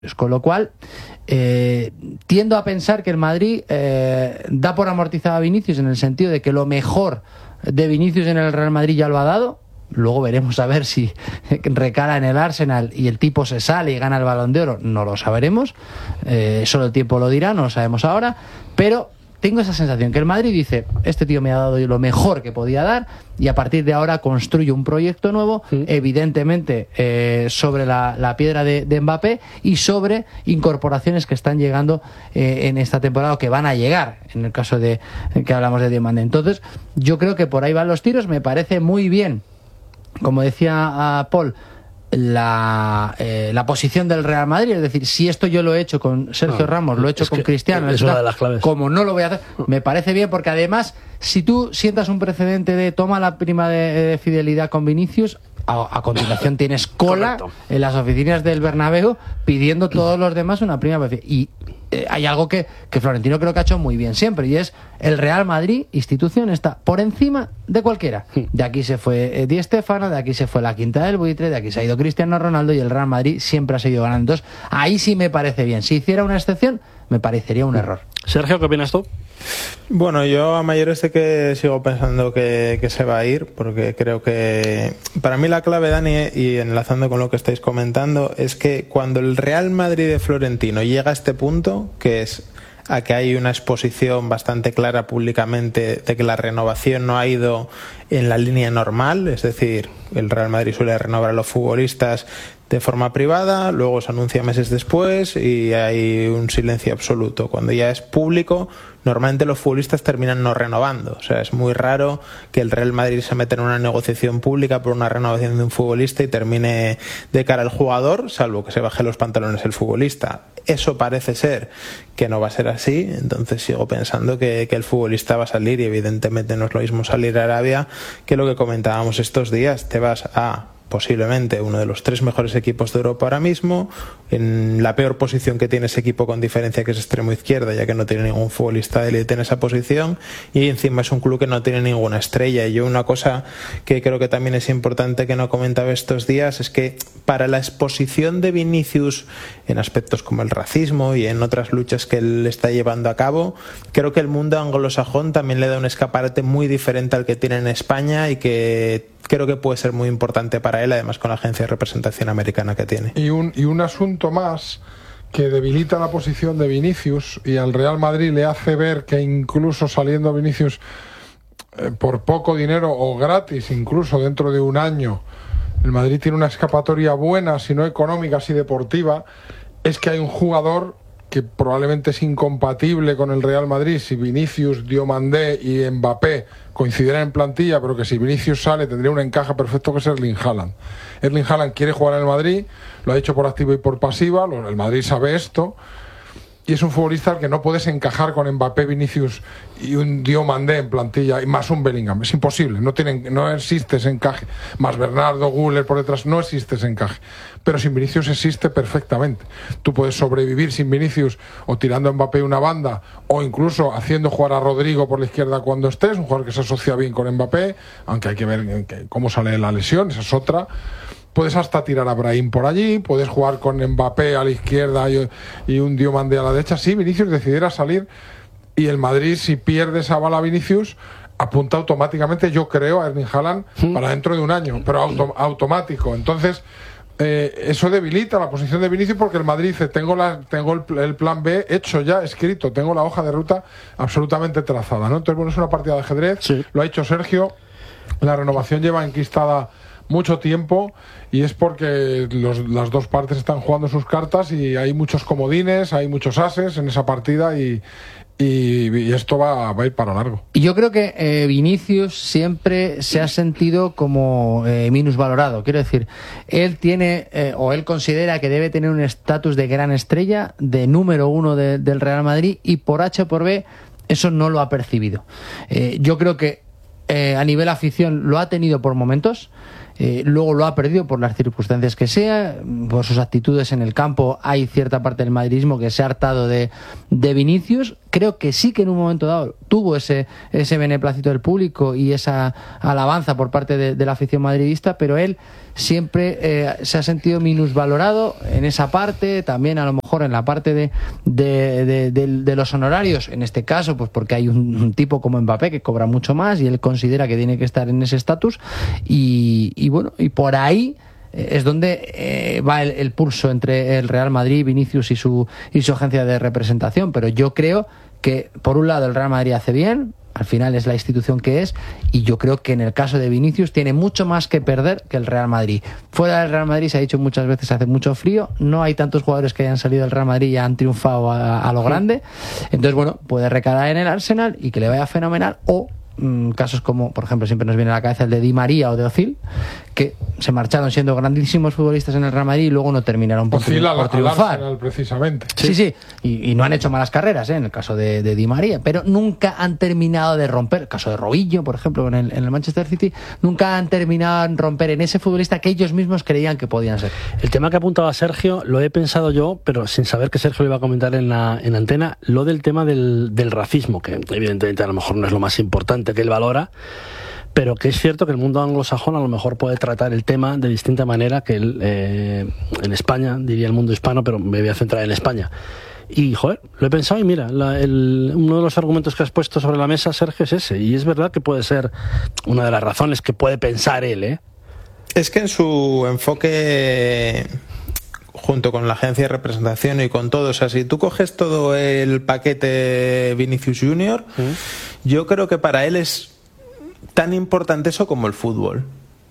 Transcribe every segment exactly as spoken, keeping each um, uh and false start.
Con lo cual, eh, tiendo a pensar que el Madrid eh, da por amortizado a Vinicius en el sentido de que lo mejor de Vinicius en el Real Madrid ya lo ha dado. Luego veremos a ver si recala en el Arsenal y el tipo se sale y gana el Balón de Oro. No lo saberemos, eh, solo el tiempo lo dirá, no lo sabemos ahora. Pero tengo esa sensación que el Madrid dice, este tío me ha dado lo mejor que podía dar y a partir de ahora construye un proyecto nuevo, sí. evidentemente eh, sobre la, la piedra de, de Mbappé y sobre incorporaciones que están llegando eh, en esta temporada o que van a llegar, en el caso de que hablamos de Diomande. Entonces, yo creo que por ahí van los tiros, me parece muy bien, como decía a Paul, La, eh, la posición del Real Madrid, es decir, si esto yo lo he hecho con Sergio no, Ramos, lo he hecho con Cristiano, es una de las claves. Como no lo voy a hacer, me parece bien, porque además, si tú sientas un precedente de toma la prima de, de fidelidad con Vinicius, a, a continuación tienes cola Correcto. En las oficinas del Bernabéu pidiendo todos los demás una prima y eh, hay algo que, que Florentino creo que ha hecho muy bien siempre, y es el Real Madrid, institución, está por encima de cualquiera. De aquí se fue eh, Di Stéfano, de aquí se fue la Quinta del Buitre, de aquí se ha ido Cristiano Ronaldo y el Real Madrid siempre ha seguido ganando. Entonces, ahí sí me parece bien. Si hiciera una excepción, me parecería un error. Sergio, ¿qué opinas tú? Bueno, yo a mayores de que sigo pensando que, que se va a ir, porque creo que para mí la clave, Dani, y enlazando con lo que estáis comentando, es que cuando el Real Madrid de Florentino llega a este punto, que es a que hay una exposición bastante clara públicamente de que la renovación no ha ido en la línea normal, es decir, el Real Madrid suele renovar a los futbolistas de forma privada, luego se anuncia meses después y hay un silencio absoluto. Cuando ya es público, normalmente los futbolistas terminan no renovando. O sea, es muy raro que el Real Madrid se meta en una negociación pública por una renovación de un futbolista y termine de cara al jugador, salvo que se baje los pantalones el futbolista. Eso parece ser que no va a ser así, entonces sigo pensando que, que el futbolista va a salir, y evidentemente no es lo mismo salir a Arabia que lo que comentábamos estos días. Te vas a posiblemente uno de los tres mejores equipos de Europa ahora mismo, en la peor posición que tiene ese equipo con diferencia, que es extremo izquierda, ya que no tiene ningún futbolista de élite en esa posición, y encima es un club que no tiene ninguna estrella. Y yo, una cosa que creo que también es importante que no comentaba estos días, es que para la exposición de Vinicius en aspectos como el racismo y en otras luchas que él está llevando a cabo, creo que el mundo anglosajón también le da un escaparate muy diferente al que tiene en España, y que creo que puede ser muy importante para él, además con la agencia de representación americana que tiene. Y un, y un asunto más que debilita la posición de Vinicius y al Real Madrid le hace ver que incluso saliendo Vinicius eh, por poco dinero o gratis, incluso dentro de un año, el Madrid tiene una escapatoria buena, si no económica, si deportiva, es que hay un jugador que probablemente es incompatible con el Real Madrid si Vinicius, Diomandé y Mbappé coincidieran en plantilla, pero que si Vinicius sale tendría un encaje perfecto, que es Erling Haaland. Erling Haaland quiere jugar en el Madrid, lo ha dicho por activa y por pasiva, el Madrid sabe esto, y es un futbolista al que no puedes encajar con Mbappé, Vinicius y un Diomandé en plantilla, y más un Bellingham. Es imposible, no, tienen, no existe ese encaje. Más Bernardo, Güler por detrás, no existe ese encaje. Pero sin Vinicius existe perfectamente. Tú puedes sobrevivir sin Vinicius o tirando a Mbappé una banda, o incluso haciendo jugar a Rodrigo por la izquierda cuando estés, un jugador que se asocia bien con Mbappé, aunque hay que ver cómo sale la lesión, esa es otra. Puedes hasta tirar a Brahim por allí, puedes jugar con Mbappé a la izquierda y, y un Diomandé a la derecha. Si Vinicius decidiera salir, y el Madrid, si pierde esa bala a Vinicius, apunta automáticamente, yo creo, a Erling Haaland ¿Sí? para dentro de un año, pero auto, automático. Entonces, eh, eso debilita la posición de Vinicius, porque el Madrid dice, tengo, la, tengo el, el plan B hecho ya, escrito, tengo la hoja de ruta absolutamente trazada, ¿no? Entonces, bueno, es una partida de ajedrez, sí. Lo ha hecho Sergio, la renovación lleva enquistada mucho tiempo, y es porque los, las dos partes están jugando sus cartas y hay muchos comodines, hay muchos ases en esa partida, y, y, y esto va, va a ir para largo. Y yo creo que eh, Vinicius siempre se ha sentido como eh, minusvalorado. Quiero decir, él tiene eh, o él considera que debe tener un estatus de gran estrella, de número uno de, del Real Madrid, y por H o por B eso no lo ha percibido. Eh, yo creo que eh, a nivel afición lo ha tenido por momentos. Eh, luego lo ha perdido por las circunstancias que sea, por sus actitudes en el campo. Hay cierta parte del madridismo que se ha hartado de, de Vinicius. Creo que sí que en un momento dado tuvo ese, ese beneplácito del público y esa alabanza por parte de, de la afición madridista, pero él siempre eh, se ha sentido minusvalorado en esa parte, también a lo mejor en la parte de, de, de, de, de los honorarios, en este caso pues porque hay un, un tipo como Mbappé que cobra mucho más y él considera que tiene que estar en ese estatus y, y bueno, y por ahí es donde eh, va el, el pulso entre el Real Madrid, Vinicius y su, y su agencia de representación, pero yo creo que por un lado el Real Madrid hace bien, al final es la institución que es, y yo creo que en el caso de Vinicius tiene mucho más que perder que el Real Madrid. Fuera del Real Madrid se ha dicho muchas veces, hace mucho frío, no hay tantos jugadores que hayan salido del Real Madrid y han triunfado a, a lo grande, entonces bueno, puede recalar en el Arsenal y que le vaya fenomenal, o mmm, casos como, por ejemplo, siempre nos viene a la cabeza el de Di María o de Özil, que se marcharon siendo grandísimos futbolistas en el Real Madrid y luego no terminaron por, Özil por triunfar. Arsenal, precisamente. Sí, sí, y, y no han hecho malas carreras, ¿eh? En el caso de, de Di María, pero nunca han terminado de romper. El caso de Robinho, por ejemplo, en el, en el Manchester City, nunca han terminado de romper en ese futbolista que ellos mismos creían que podían ser. El tema que apuntaba Sergio, lo he pensado yo, pero sin saber que Sergio lo iba a comentar en la en antena, lo del tema del, del racismo, que evidentemente a lo mejor no es lo más importante que él valora, pero que es cierto que el mundo anglosajón a lo mejor puede tratar el tema de distinta manera que él, eh, en España, diría el mundo hispano, pero me voy a centrar en España. Y, joder, lo he pensado y mira, la, el, uno de los argumentos que has puesto sobre la mesa, Sergio, es ese. Y es verdad que puede ser una de las razones que puede pensar él, ¿eh? Es que en su enfoque, junto con la agencia de representación y con todo, o sea, si tú coges todo el paquete Vinicius Junior, ¿Mm? Yo creo que para él es tan importante eso como el fútbol.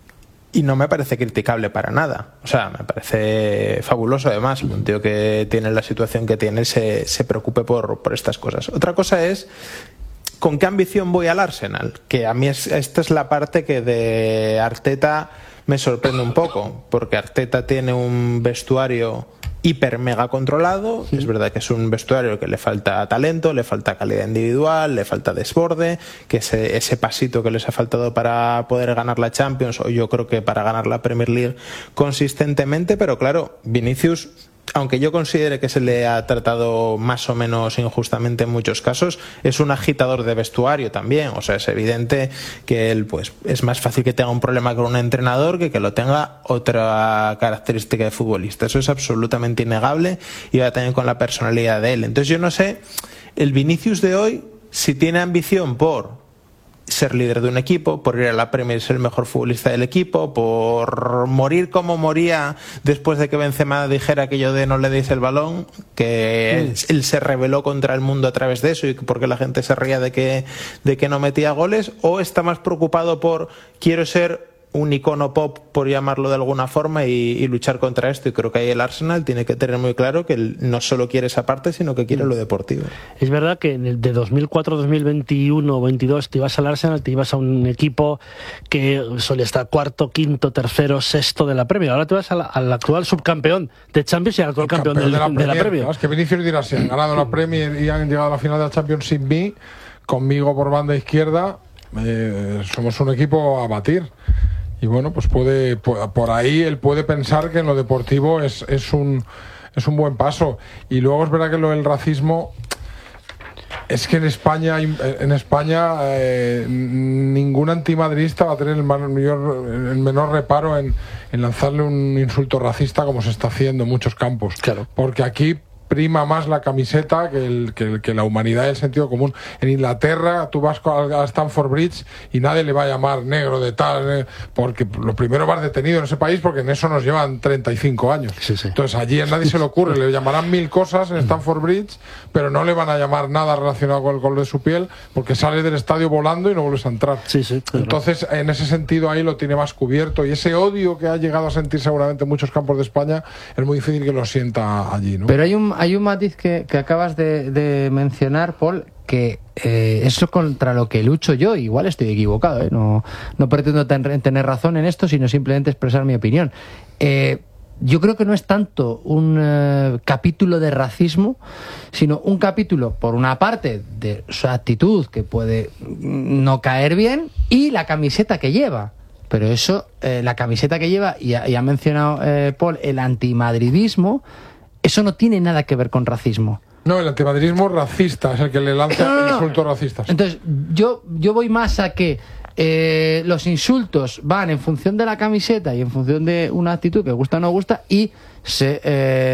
Y no me parece criticable para nada. O sea, me parece fabuloso además. Un tío que tiene la situación que tiene se, se preocupe por, por estas cosas. Otra cosa es con qué ambición voy al Arsenal. Que a mí es, esta es la parte que de Arteta me sorprende un poco. Porque Arteta tiene un vestuario hiper mega controlado. Sí. Es verdad que es un vestuario que le falta talento, le falta calidad individual, le falta desborde, que ese, ese pasito que les ha faltado para poder ganar la Champions, o yo creo que para ganar la Premier League consistentemente, pero claro, Vinicius, aunque yo considere que se le ha tratado más o menos injustamente en muchos casos, es un agitador de vestuario también. O sea, es evidente que él, pues, es más fácil que tenga un problema con un entrenador que que lo tenga otra característica de futbolista. Eso es absolutamente innegable y va también con la personalidad de él. Entonces yo no sé, el Vinicius de hoy, si tiene ambición por ser líder de un equipo, por ir a la Premier y ser el mejor futbolista del equipo, por morir como moría después de que Benzema dijera aquello de no le deis el balón, que sí. él, él se rebeló contra el mundo a través de eso y porque la gente se ría de que, de que no metía goles, o está más preocupado por quiero ser un icono pop, por llamarlo de alguna forma, y, y luchar contra esto. Y creo que ahí el Arsenal tiene que tener muy claro que él no solo quiere esa parte, sino que quiere lo deportivo. Es verdad que en el de dos mil cuatro, dos mil veintiuno o veintidós te ibas al Arsenal, te ibas a un equipo que solía estar cuarto, quinto, tercero, sexto de la Premier. Ahora te vas al, al actual subcampeón de Champions y al actual campeón, campeón del, de la Premier. De la Premier. No, es que Vinicius dirá, si han ganado la Premier y han llegado a la final de la Champions sin mí, conmigo por banda izquierda, eh, somos un equipo a batir. Y bueno, pues puede, por ahí él puede pensar que en lo deportivo es, es un es un buen paso. Y luego es verdad que lo del racismo, es que en España en España eh, ningún antimadridista va a tener el mayor, el menor reparo en, en lanzarle un insulto racista como se está haciendo en muchos campos. Claro. Porque aquí prima más la camiseta que, el, que, que la humanidad y el sentido común. En Inglaterra tú vas a Stamford Bridge y nadie le va a llamar negro de tal, eh, porque lo primero vas detenido en ese país, porque en eso nos llevan treinta y cinco años. Sí, sí. Entonces allí a nadie se le ocurre, le llamarán mil cosas en Stamford Bridge, pero no le van a llamar nada relacionado con el color de su piel, porque sales del estadio volando y no vuelves a entrar. Sí, sí, claro. Entonces en ese sentido ahí lo tiene más cubierto, y ese odio que ha llegado a sentir seguramente en muchos campos de España es muy difícil que lo sienta allí, ¿no? Pero hay un Hay un matiz que, que acabas de, de mencionar, Paul, que eh, es contra lo que lucho yo. Igual estoy equivocado, ¿eh? no, no pretendo ten, tener razón en esto, sino simplemente expresar mi opinión. Eh, yo creo que no es tanto un eh, capítulo de racismo, sino un capítulo, por una parte, de su actitud, que puede no caer bien, y la camiseta que lleva. Pero eso, eh, la camiseta que lleva, y ha, y ha mencionado eh, Paul, el antimadridismo, eso no tiene nada que ver con racismo. No, el antimadridismo racista es el que le lanza no, no, no. insultos racistas. Entonces, yo, yo voy más a que eh, los insultos van en función de la camiseta y en función de una actitud que gusta o no gusta, y se eh,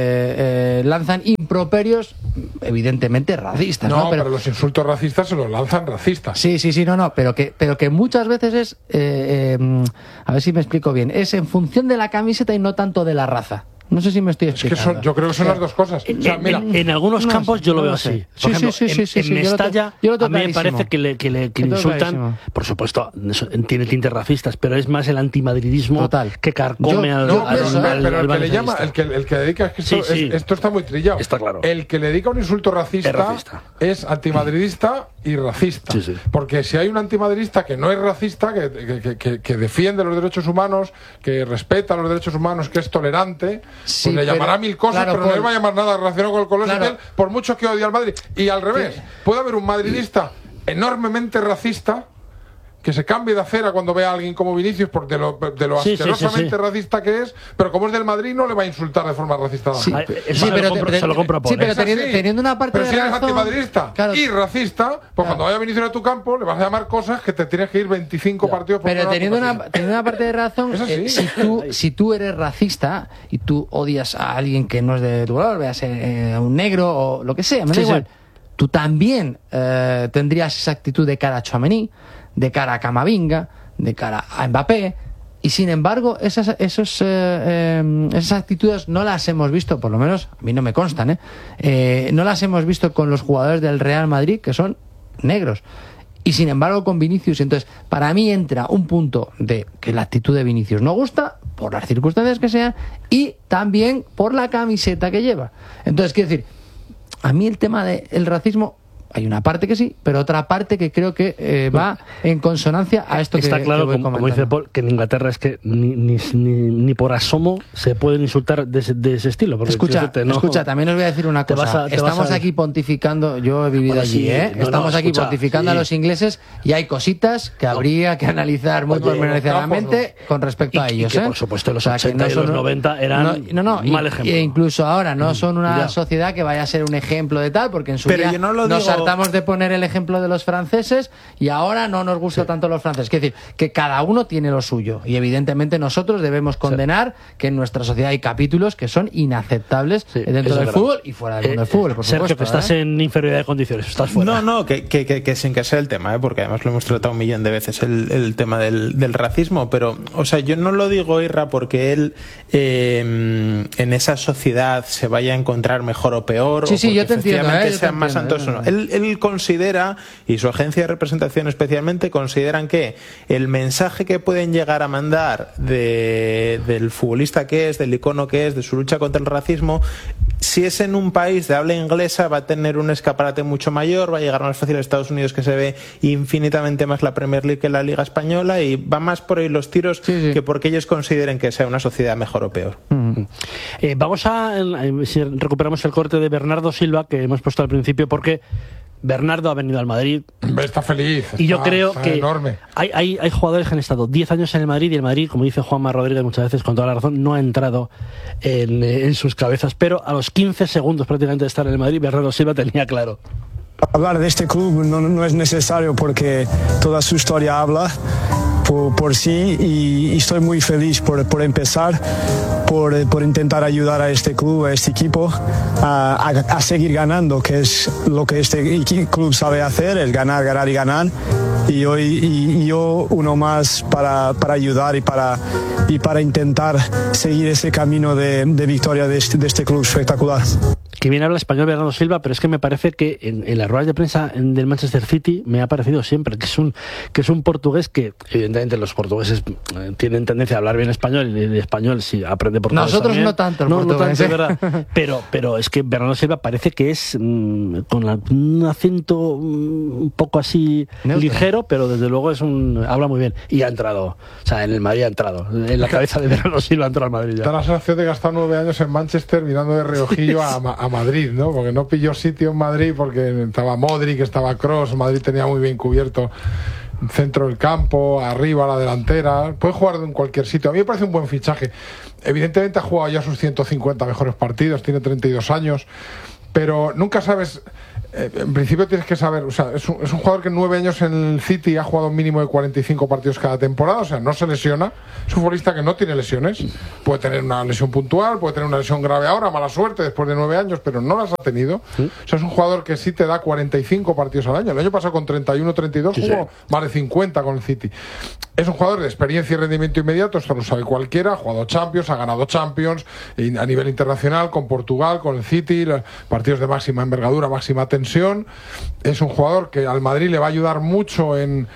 eh, lanzan improperios evidentemente racistas, ¿no? No, pero, pero los insultos racistas se los lanzan racistas. Sí, sí, sí, no, no, pero que, pero que muchas veces es, eh, eh, a ver si me explico bien, es en función de la camiseta y no tanto de la raza. No sé si me estoy explicando. Es que son, yo creo que son las dos cosas. En, o sea, mira, en, en algunos no, campos yo no lo veo lo así. sé. Por Sí, ejemplo, sí, sí, en, sí, sí, en sí, yo lo Mestalla, tengo- yo lo tengo a mí me clarísimo. parece que le, que le que Lo tengo insultan, clarísimo. por supuesto, eso tiene tintes racistas, pero es más el antimadridismo Total. que carcome Yo- al, no, al, pero, al- pero al el que le llama, valencianista. el que, el que dedica, es que esto, Sí, sí. es- esto está muy trillado. Está claro. El que le dedica un insulto racista Es racista. es antimadridista y racista. Sí, sí. Porque si hay un antimadridista que no es racista, que, que, que- que- que defiende los derechos humanos, que respeta los derechos humanos, que es tolerante, Sí, pues le pero- llamará mil cosas, claro, pero no Paul. le va a llamar nada relacionado con el color Claro. social, por mucho que odie al Madrid. Y al revés, puede haber un madridista enormemente racista que se cambie de acera cuando ve a alguien como Vinicius por de lo, de lo Sí, sí, sí, asquerosamente sí. racista que es, pero como es del Madrid no le va a insultar de forma racista. Sí, Ah, pe- eso se lo compro- te- se lo compro a Paul, sí, pero ¿eh? teniendo, así. teniendo una parte pero de si eres razón, antimadridista claro, y racista, pues cuando vaya Vinicius a tu campo le vas a llamar cosas que te tienes que ir veinticinco partidos por pero programa teniendo por una, partido. teniendo una parte de razón, Es así. eh, si, tú, si tú eres racista y tú odias a alguien que no es de tu color, veas eh, un negro o lo que sea, me da Sí, sí. igual, tú también eh, tendrías esa actitud de cara a Tchouaméni, de cara a Camavinga, de cara a Mbappé, y sin embargo esas, esos, eh, eh, esas actitudes no las hemos visto, por lo menos a mí no me constan, ¿eh? Eh, no las hemos visto con los jugadores del Real Madrid, que son negros. Y sin embargo con Vinicius, entonces para mí entra un punto de que la actitud de Vinicius no gusta, por las circunstancias que sean, y también por la camiseta que lleva. Entonces quiero decir, a mí el tema del racismo, hay una parte que sí, pero otra parte que creo que eh, va en consonancia a esto Está que, claro, que voy como, como comentando. dice Paul, que en Inglaterra es que ni, ni, ni, ni por asomo se pueden insultar de ese, de ese estilo. Porque Escucha, fíjate, no- escucha, también os voy a decir una te cosa. vas a- te Estamos vas a- aquí pontificando, yo he vivido Bueno, allí, sí, ¿eh? no, no, Estamos aquí escucha, pontificando sí. a los ingleses y hay cositas que habría que analizar muy Oye, pormenorizadamente los con respecto Y- a y ellos, que, ¿eh? por supuesto, los O sea, que ochenta y los noventa eran no, no, no, mal y- ejemplo. E incluso ahora no son una Ya. sociedad que vaya a ser un ejemplo de tal, porque en su Pero día yo no lo nos digo- hartamos de poner el ejemplo de los franceses y ahora no nos gusta tanto los franceses. Es decir, que cada uno tiene lo suyo y evidentemente nosotros debemos condenar que en nuestra sociedad hay capítulos que son inaceptables Sí, dentro eso del es fútbol verdad. y fuera del Eh, mundo del fútbol, por Sergio, supuesto. que estás ¿eh? en inferioridad de condiciones, estás fuera. No, no, que, que, que, que sin que sea el tema, ¿eh? Porque además lo hemos tratado un millón de veces, el, el tema del, del racismo, pero, o sea, yo no lo digo, Irra, porque él eh, en esa sociedad se vaya a encontrar mejor o peor, Sí, o sí, porque yo te entiendo, efectivamente ¿eh? Yo te sean más entiendo, santos o no. ¿eh? Él, él considera, y su agencia de representación especialmente, consideran que el mensaje que pueden llegar a mandar de, del futbolista que es, del icono que es, de su lucha contra el racismo, si es en un país de habla inglesa va a tener un escaparate mucho mayor, va a llegar más fácil a Estados Unidos, que se ve infinitamente más la Premier League que la Liga Española, y va más por ahí los tiros Sí, sí. que porque ellos consideren que sea una sociedad mejor o peor. Eh, vamos a, eh, si recuperamos el corte de Bernardo Silva que hemos puesto al principio, porque Bernardo ha venido al Madrid Está feliz. y yo está- creo está que enorme. hay, hay, hay jugadores que han estado diez años en el Madrid y el Madrid, como dice Juanma Rodríguez muchas veces con toda la razón, no ha entrado en, eh, en sus cabezas, pero a los quince segundos prácticamente de estar en el Madrid, Bernardo Silva tenía claro. Hablar de este club no, no es necesario porque toda su historia habla por, por sí y, y estoy muy feliz por, por empezar, por, por intentar ayudar a este club, a este equipo a, a, a seguir ganando, que es lo que este equi- club sabe hacer, es ganar, ganar y ganar. Y, hoy, y, y yo uno más para, para ayudar y para, y para intentar seguir ese camino de, de victoria de este, de este club espectacular. Que bien habla español Bernardo Silva, pero es que me parece que en, en las ruedas de prensa en- del Manchester City me ha parecido siempre que es un que es un portugués que evidentemente los portugueses eh, tienen tendencia a hablar bien español y el español sí aprende portugués Nosotros también. no tanto el no, no portugués, tanto, ¿eh? es verdad, pero pero es que Bernardo Silva parece que es mm, con la- un acento mm, un poco así Neutro. ligero, pero desde luego es un habla muy bien y ha entrado, o sea, en el Madrid ha entrado, en la cabeza de Bernardo Silva ha entrado al Madrid ya. Da la sensación de que ha estado nueve años en Manchester mirando de reojillo a, Ma- a Madrid, ¿no? Porque no pilló sitio en Madrid porque estaba Modric, estaba Kroos, Madrid tenía muy bien cubierto el centro del campo, arriba, la delantera. Puede jugar en cualquier sitio. A mí me parece un buen fichaje. Evidentemente ha jugado ya sus ciento cincuenta mejores partidos, tiene treinta y dos años, pero nunca sabes eh, en principio tienes que saber, o sea, es un, es un jugador que en nueve años en el City ha jugado un mínimo de cuarenta y cinco partidos cada temporada, o sea, no se lesiona. Es un futbolista que no tiene lesiones. Puede tener una lesión puntual, puede tener una lesión grave ahora, mala suerte después de nueve años, pero no las ha tenido. ¿Sí? O sea, es un jugador que sí te da cuarenta y cinco partidos al año. El año pasado con treinta y uno, treinta y dos sí, jugó sí. más de cincuenta con el City. Es un jugador de experiencia y rendimiento inmediato, esto lo sabe cualquiera. Ha jugado Champions, ha ganado Champions a nivel internacional con Portugal, con el City, partidos de máxima envergadura, máxima tensión. Es un jugador que al Madrid le va a ayudar mucho en,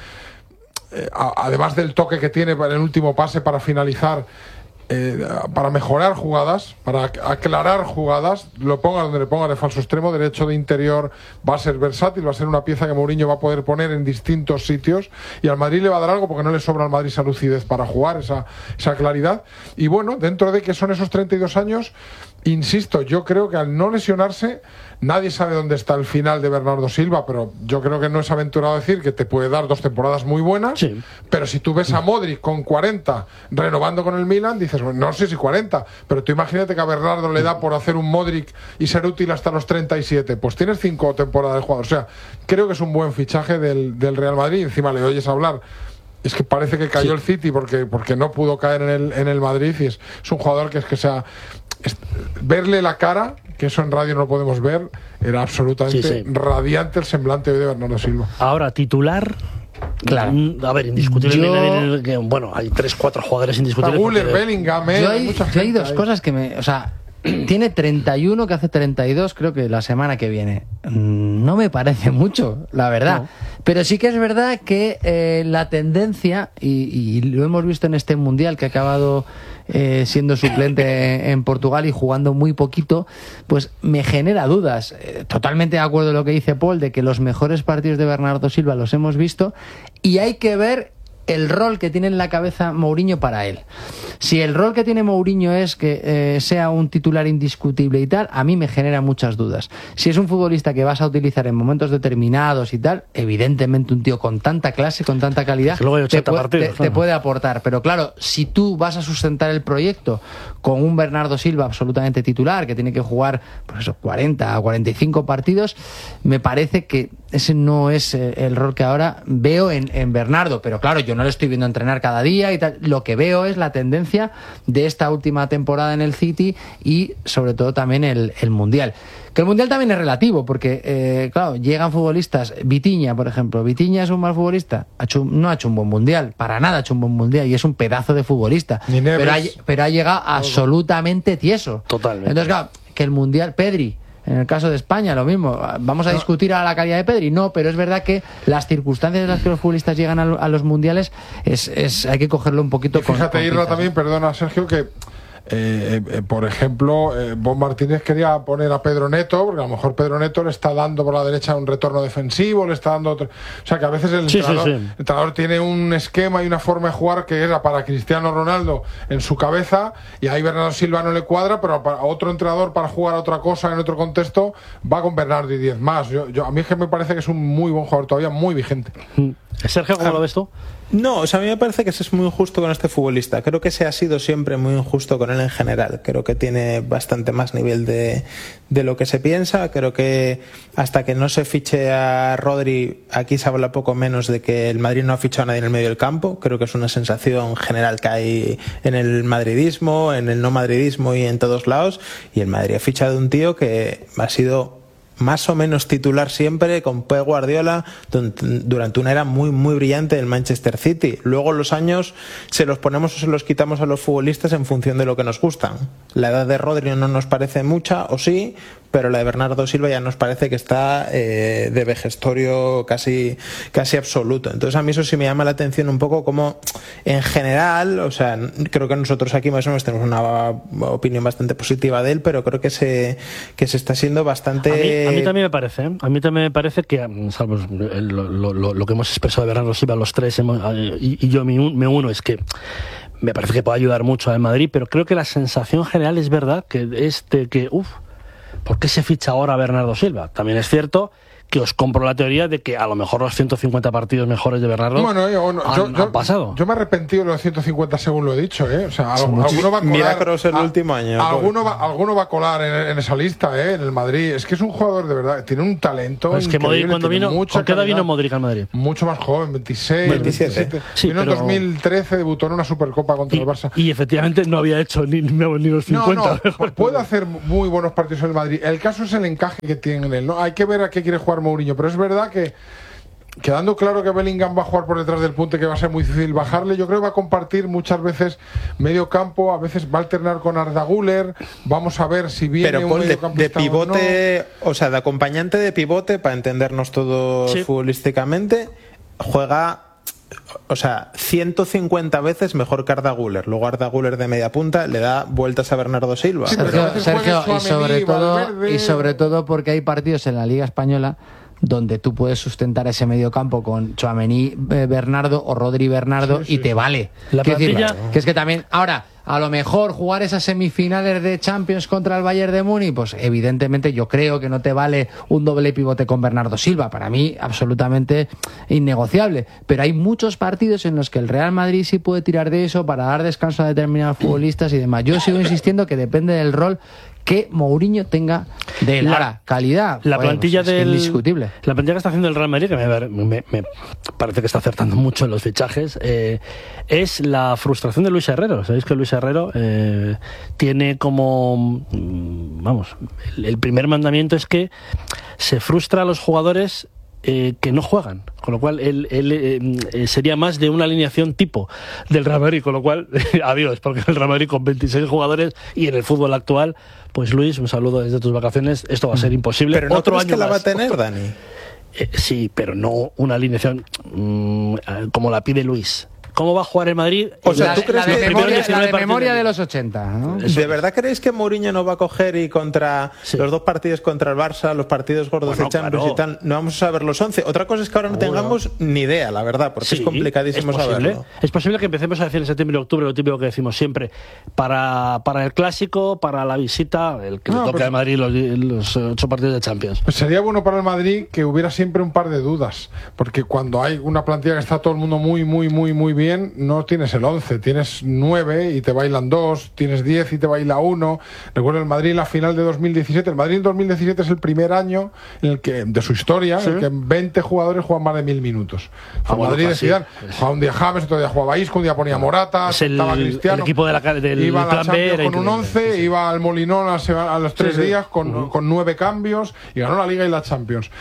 eh, a, además del toque que tiene en el último pase para finalizar, eh, para mejorar jugadas, para aclarar jugadas, lo ponga donde le ponga, de falso extremo, derecho, de interior, va a ser versátil, va a ser una pieza que Mourinho va a poder poner en distintos sitios, y al Madrid le va a dar algo porque no le sobra al Madrid esa lucidez para jugar, esa, esa claridad. Y bueno, dentro de que son esos treinta y dos años, insisto, yo creo que al no lesionarse, nadie sabe dónde está el final de Bernardo Silva, pero yo creo que no es aventurado decir que te puede dar dos temporadas muy buenas, sí. Pero si tú ves a Modric con cuarenta renovando con el Milan, dices, bueno, no sé si cuarenta, pero tú imagínate que a Bernardo le da por hacer un Modric y ser útil hasta los treinta y siete, pues tienes cinco temporadas de jugador. O sea, creo que es un buen fichaje del, del Real Madrid. Encima le oyes hablar, es que parece que cayó sí. el City porque, porque no pudo caer en el, en el Madrid, y es, es un jugador que es que sea... Es, verle la cara, que eso en radio no lo podemos ver, era absolutamente sí, sí. radiante el semblante de Bernardo Silva. Ahora, titular... Claro. A ver, indiscutiblemente, yo... bueno, hay tres, cuatro jugadores indiscutibles. Guller, porque... Bellingham, yo hay, mucha yo hay dos ahí. Cosas que me... O sea, tiene treinta y uno, que hace treinta y dos, creo que la semana que viene. No me parece mucho, la verdad. No. Pero sí que es verdad que eh, la tendencia, y, y lo hemos visto en este Mundial, que ha acabado eh, siendo suplente en Portugal y jugando muy poquito, pues me genera dudas. Eh, totalmente de acuerdo en lo que dice Paul, de que los mejores partidos de Bernardo Silva los hemos visto, y hay que ver el rol que tiene en la cabeza Mourinho para él. Si el rol que tiene Mourinho es que eh, sea un titular indiscutible y tal, a mí me genera muchas dudas. Si es un futbolista que vas a utilizar en momentos determinados y tal, evidentemente un tío con tanta clase, con tanta calidad, te, pu partidos, te, claro. te puede aportar. Pero claro, si tú vas a sustentar el proyecto con un Bernardo Silva absolutamente titular, que tiene que jugar pues eso, cuarenta a cuarenta y cinco partidos, me parece que ese no es eh, el rol que ahora veo en, en Bernardo. Pero claro, yo no le estoy viendo entrenar cada día y tal. Lo que veo es la tendencia de esta última temporada en el City y sobre todo también el, el Mundial. Que el Mundial también es relativo, porque eh, claro, llegan futbolistas, Vitinha, por ejemplo. Vitinha es un mal futbolista, ha hecho, no ha hecho un buen Mundial, para nada ha hecho un buen Mundial, y es un pedazo de futbolista, pero ha, pero ha llegado absolutamente tieso. Totalmente. Entonces claro, que el Mundial, Pedri, en el caso de España, lo mismo. ¿Vamos a discutir a la calidad de Pedri? No, pero es verdad que las circunstancias en las que los futbolistas llegan a, a los mundiales es, es hay que cogerlo un poquito y fíjate, con... Fíjate, Irra, también, perdona, Sergio, que Eh, eh, por ejemplo, eh, Bob Martínez quería poner a Pedro Neto, porque a lo mejor Pedro Neto le está dando por la derecha un retorno defensivo, le está dando otro... O sea que a veces el, sí, entrenador, sí, sí. el entrenador tiene un esquema y una forma de jugar que era para Cristiano Ronaldo en su cabeza, y ahí Bernardo Silva no le cuadra, pero para otro entrenador para jugar a otra cosa en otro contexto va con Bernardo y diez más. Yo, yo, a mí es que me parece que es un muy buen jugador, todavía muy vigente. Sergio, ¿cómo ah, lo ves tú? No, o sea, a mí me parece que se es muy injusto con este futbolista. Creo que se ha sido siempre muy injusto con él en general. Creo que tiene bastante más nivel de, de lo que se piensa. Creo que hasta que no se fiche a Rodri, aquí se habla poco menos de que el Madrid no ha fichado a nadie en el medio del campo. Creo que es una sensación general que hay en el madridismo, en el no madridismo y en todos lados. Y el Madrid ha fichado un tío que ha sido más o menos titular siempre con Pep Guardiola durante una era muy muy brillante del Manchester City. Luego los años se los ponemos o se los quitamos a los futbolistas en función de lo que nos gustan. La edad de Rodri no nos parece mucha, o sí, pero la de Bernardo Silva ya nos parece que está eh, de vejestorio casi, casi absoluto. Entonces a mí eso sí me llama la atención un poco, como en general, o sea, creo que nosotros aquí más o menos tenemos una opinión bastante positiva de él, pero creo que se, que se está siendo bastante... A mí, a mí también me parece, ¿eh? A mí también me parece que, salvo lo, lo, lo, lo que hemos expresado de Bernardo Silva, los tres, hemos, y, y yo me uno, es que me parece que puede ayudar mucho al Madrid, pero creo que la sensación general es verdad que es de que, uff, ¿por qué se ficha ahora a Bernardo Silva? También es cierto que os compro la teoría de que a lo mejor los ciento cincuenta partidos mejores de Bernardo bueno, yo, no, han, yo, yo, han pasado. Yo me he arrepentido de los ciento cincuenta según lo he dicho, ¿eh? O sea, alguno, alguno va a colar. Mira Kroos el a, último año. Alguno va, alguno va a colar en, en esa lista, ¿eh? En el Madrid. Es que es un jugador de verdad, tiene un talento. Es que Modric cuando vino, ¿con qué edad vino Modric al Madrid? Mucho más joven, veintiséis, veintisiete. veintisiete. Sí, vino pero... en dos mil trece, debutó en una Supercopa contra y, el Barça. Y efectivamente no había hecho ni, ni, ni los cincuenta. No, no, puede hacer muy buenos partidos en el Madrid. El caso es el encaje que tiene en él, ¿no? Hay que ver a qué quiere jugar Mourinho, pero es verdad que quedando claro que Bellingham va a jugar por detrás del punte, que va a ser muy difícil bajarle, yo creo que va a compartir muchas veces medio campo, a veces va a alternar con Arda Güler, vamos a ver si viene pero un Paul, de, de pivote, o, no. o sea, de acompañante de pivote, para entendernos todos sí. futbolísticamente, juega, o sea, ciento cincuenta veces mejor que Arda Güler. Luego Arda Güler de media punta le da vueltas a Bernardo Silva. Sí, Sergio, Sergio y sobre todo y sobre todo porque hay partidos en la Liga Española donde tú puedes sustentar ese medio campo con Tchouaméni, eh, Bernardo o Rodri Bernardo sí, sí, y te vale. La plantilla... decir, que es que también ahora a lo mejor jugar esas semifinales de Champions contra el Bayern de Múnich, pues evidentemente yo creo que no te vale un doble pivote con Bernardo Silva. Para mí absolutamente innegociable. Pero hay muchos partidos en los que el Real Madrid sí puede tirar de eso para dar descanso a determinados futbolistas y demás. Yo sigo insistiendo que depende del rol que Mourinho tenga de él. La, Ahora, calidad, la joder, plantilla pues es del, indiscutible. La plantilla que está haciendo el Real Madrid, que me, me, me parece que está acertando mucho en los fichajes, eh, es la frustración de Luis Herrero. Sabéis que Luis Herrero eh, tiene como, vamos, el, el primer mandamiento es que se frustra a los jugadores Eh, que no juegan, con lo cual él, él eh, sería más de una alineación tipo del Real Madrid, con lo cual adiós, porque el Real Madrid con veintiséis jugadores y en el fútbol actual, pues Luis, un saludo desde tus vacaciones, esto va a ser imposible. Pero no otro crees año que la más. va a tener, Dani. Eh, sí, pero no una alineación mmm, como la pide Luis. ¿Cómo va a jugar el Madrid? O sea, ¿tú la, crees la que de memoria, la de, memoria de los ochenta, ¿no? ¿De verdad creéis que Mourinho no va a coger y contra sí. los dos partidos contra el Barça, los partidos gordos bueno, de Champions claro. y tal, no vamos a saber los once? Otra cosa es que ahora no Seguro. tengamos ni idea, la verdad, porque Sí, es complicadísimo es posible. saberlo. Es posible que empecemos a decir en septiembre y octubre lo típico que decimos siempre, para, para el clásico, para la visita, el que no, le toque pues, al Madrid los, los ocho partidos de Champions. Pues sería bueno para el Madrid que hubiera siempre un par de dudas, porque cuando hay una plantilla que está todo el mundo muy, muy, muy, muy bien, no tienes el once, tienes nueve y te bailan dos, tienes diez y te baila uno. Recuerdo el Madrid en la final de dos mil diecisiete. El Madrid en dos mil diecisiete es el primer año en el que, de su historia, ¿sí? en el que veinte jugadores juegan más de mil minutos. Ah, el bueno, Madrid pues de Zidane sí, pues. jugaba un día James, otro día jugaba Isco, un día ponía Morata, Es el, estaba Cristiano. el equipo de la, del iba a la plan B Champions era con un once, sí. iba al Molinón a, a los tres sí, sí. días con, uh-huh. con nueve cambios y ganó la Liga y la Champions.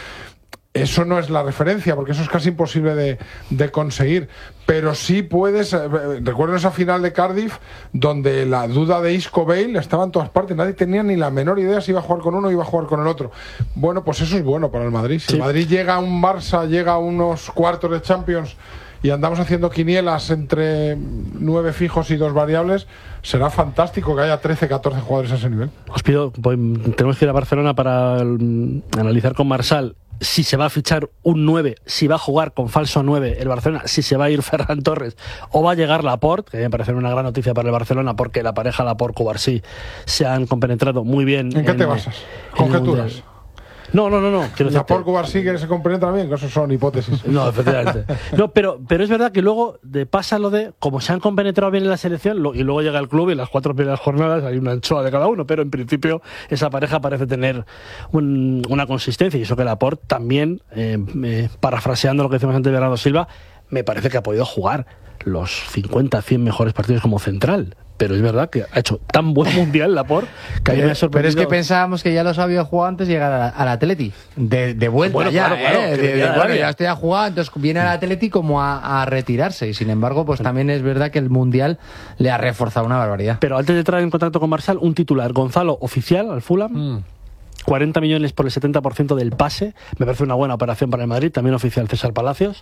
Eso no es la referencia, porque eso es casi imposible de, de conseguir. Pero sí puedes... Eh, recuerdo esa final de Cardiff, donde la duda de Isco Bale estaba en todas partes. Nadie tenía ni la menor idea si iba a jugar con uno o iba a jugar con el otro. Bueno, pues eso es bueno para el Madrid. Si sí. el Madrid llega a un Barça, llega a unos cuartos de Champions y andamos haciendo quinielas entre nueve fijos y dos variables, será fantástico que haya trece, catorce jugadores a ese nivel. Os pido, pues, tenemos que ir a Barcelona para um, analizar con Marsal si se va a fichar un nueve, si va a jugar con falso nueve el Barcelona, si se va a ir Ferran Torres o va a llegar Laporte, que me parece una gran noticia para el Barcelona porque la pareja Laporte-Cubarsí se han compenetrado muy bien. ¿En qué en, te basas? ¿Conjeturas? No, no, no, no. La Porco sí que se compenetra bien, que eso son hipótesis. No, efectivamente. No, pero, pero es verdad que luego de, pasa lo de, como se han compenetrado bien en la selección, lo, y luego llega el club y en las cuatro primeras jornadas hay una anchoa de cada uno, pero en principio esa pareja parece tener un, una consistencia, y eso que Laporte también, eh, eh, parafraseando lo que decimos antes de Bernardo Silva, me parece que ha podido jugar los cincuenta, cien mejores partidos como central. Pero es verdad que ha hecho tan buen mundial Laporte que a mí me ha sorprendido. Pero es que pensábamos que ya los había jugado antes de llegar a la, al Atleti. De, de vuelta bueno, ya, claro, claro, ¿eh? que de, de, ya, bueno, ya. ya estoy a jugar, entonces viene al Atleti como a, a retirarse. Y sin embargo, pues también es verdad que el mundial le ha reforzado una barbaridad. Pero antes de entrar en contacto con Marsal, un titular. Gonzalo, oficial al Fulham. Mm. cuarenta millones por el setenta por ciento del pase. Me parece una buena operación para el Madrid. También oficial César Palacios.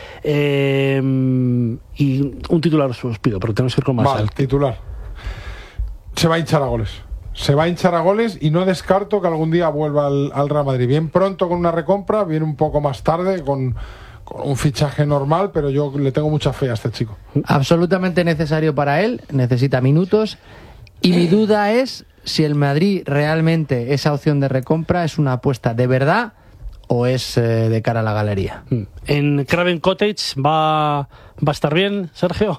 Eh, y un titular os pido, pero tenemos que ir con Marsal. Vale, titular. Se va a hinchar a goles. Se va a hinchar a goles y no descarto que algún día vuelva al, al Real Madrid. Bien pronto con una recompra, bien un poco más tarde con, con un fichaje normal, pero yo le tengo mucha fe a este chico. Absolutamente necesario para él, necesita minutos. Y mi duda es si el Madrid realmente esa opción de recompra es una apuesta de verdad o es eh, de cara a la galería. ¿En Craven Cottage va, va a estar bien, Sergio?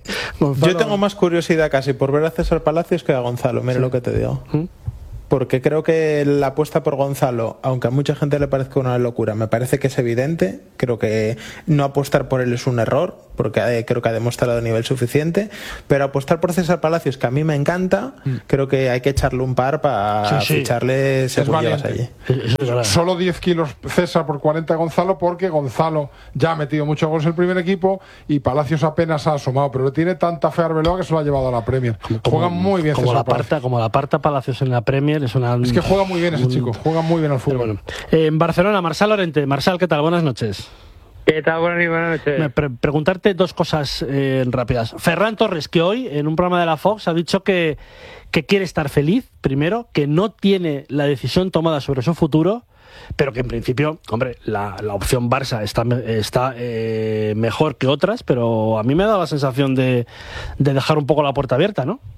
Yo tengo más curiosidad casi por ver a César Palacios que a Gonzalo, mira sí. lo que te digo. ¿Mm? Porque creo que la apuesta por Gonzalo, aunque a mucha gente le parezca una locura, me parece que es evidente. Creo que no apostar por él es un error, porque creo que ha demostrado nivel suficiente. Pero apostar por César Palacios, que a mí me encanta, mm. creo que hay que echarle un par para sí, sí. ficharle según llevas allí. Solo diez kilos César por cuarenta Gonzalo, porque Gonzalo ya ha metido muchos goles en el primer equipo y Palacios apenas ha asomado. Pero le tiene tanta fe a Arbeloa que se lo ha llevado a la Premier. Como, Juega muy bien como César la parta, Como la parta Palacios en la Premier. Es, una, es que juega muy bien ese un, chico, juega muy bien al fútbol. Bueno. Eh, en Barcelona, Marçal Llorente. Marçal, ¿qué tal? Buenas noches. ¿Qué tal? Buenas, buenas noches. Me pre preguntarte dos cosas eh, rápidas. Ferran Torres, que hoy en un programa de la Fox ha dicho que, que quiere estar feliz, primero, que no tiene la decisión tomada sobre su futuro, pero que en principio, hombre, la, la opción Barça está, está eh, mejor que otras, pero a mí me ha dado la sensación de, de dejar un poco la puerta abierta, ¿no?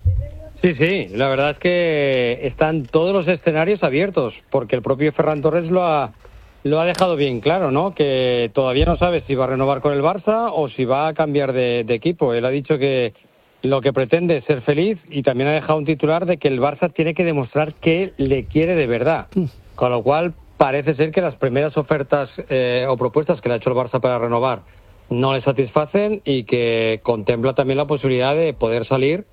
Sí, sí, la verdad es que están todos los escenarios abiertos, porque el propio Ferran Torres lo ha, lo ha dejado bien claro, ¿no? Que todavía no sabe si va a renovar con el Barça o si va a cambiar de, de equipo. Él ha dicho que lo que pretende es ser feliz y también ha dejado un titular de que el Barça tiene que demostrar que le quiere de verdad. Con lo cual parece ser que las primeras ofertas eh, o propuestas que le ha hecho el Barça para renovar no le satisfacen y que contempla también la posibilidad de poder salir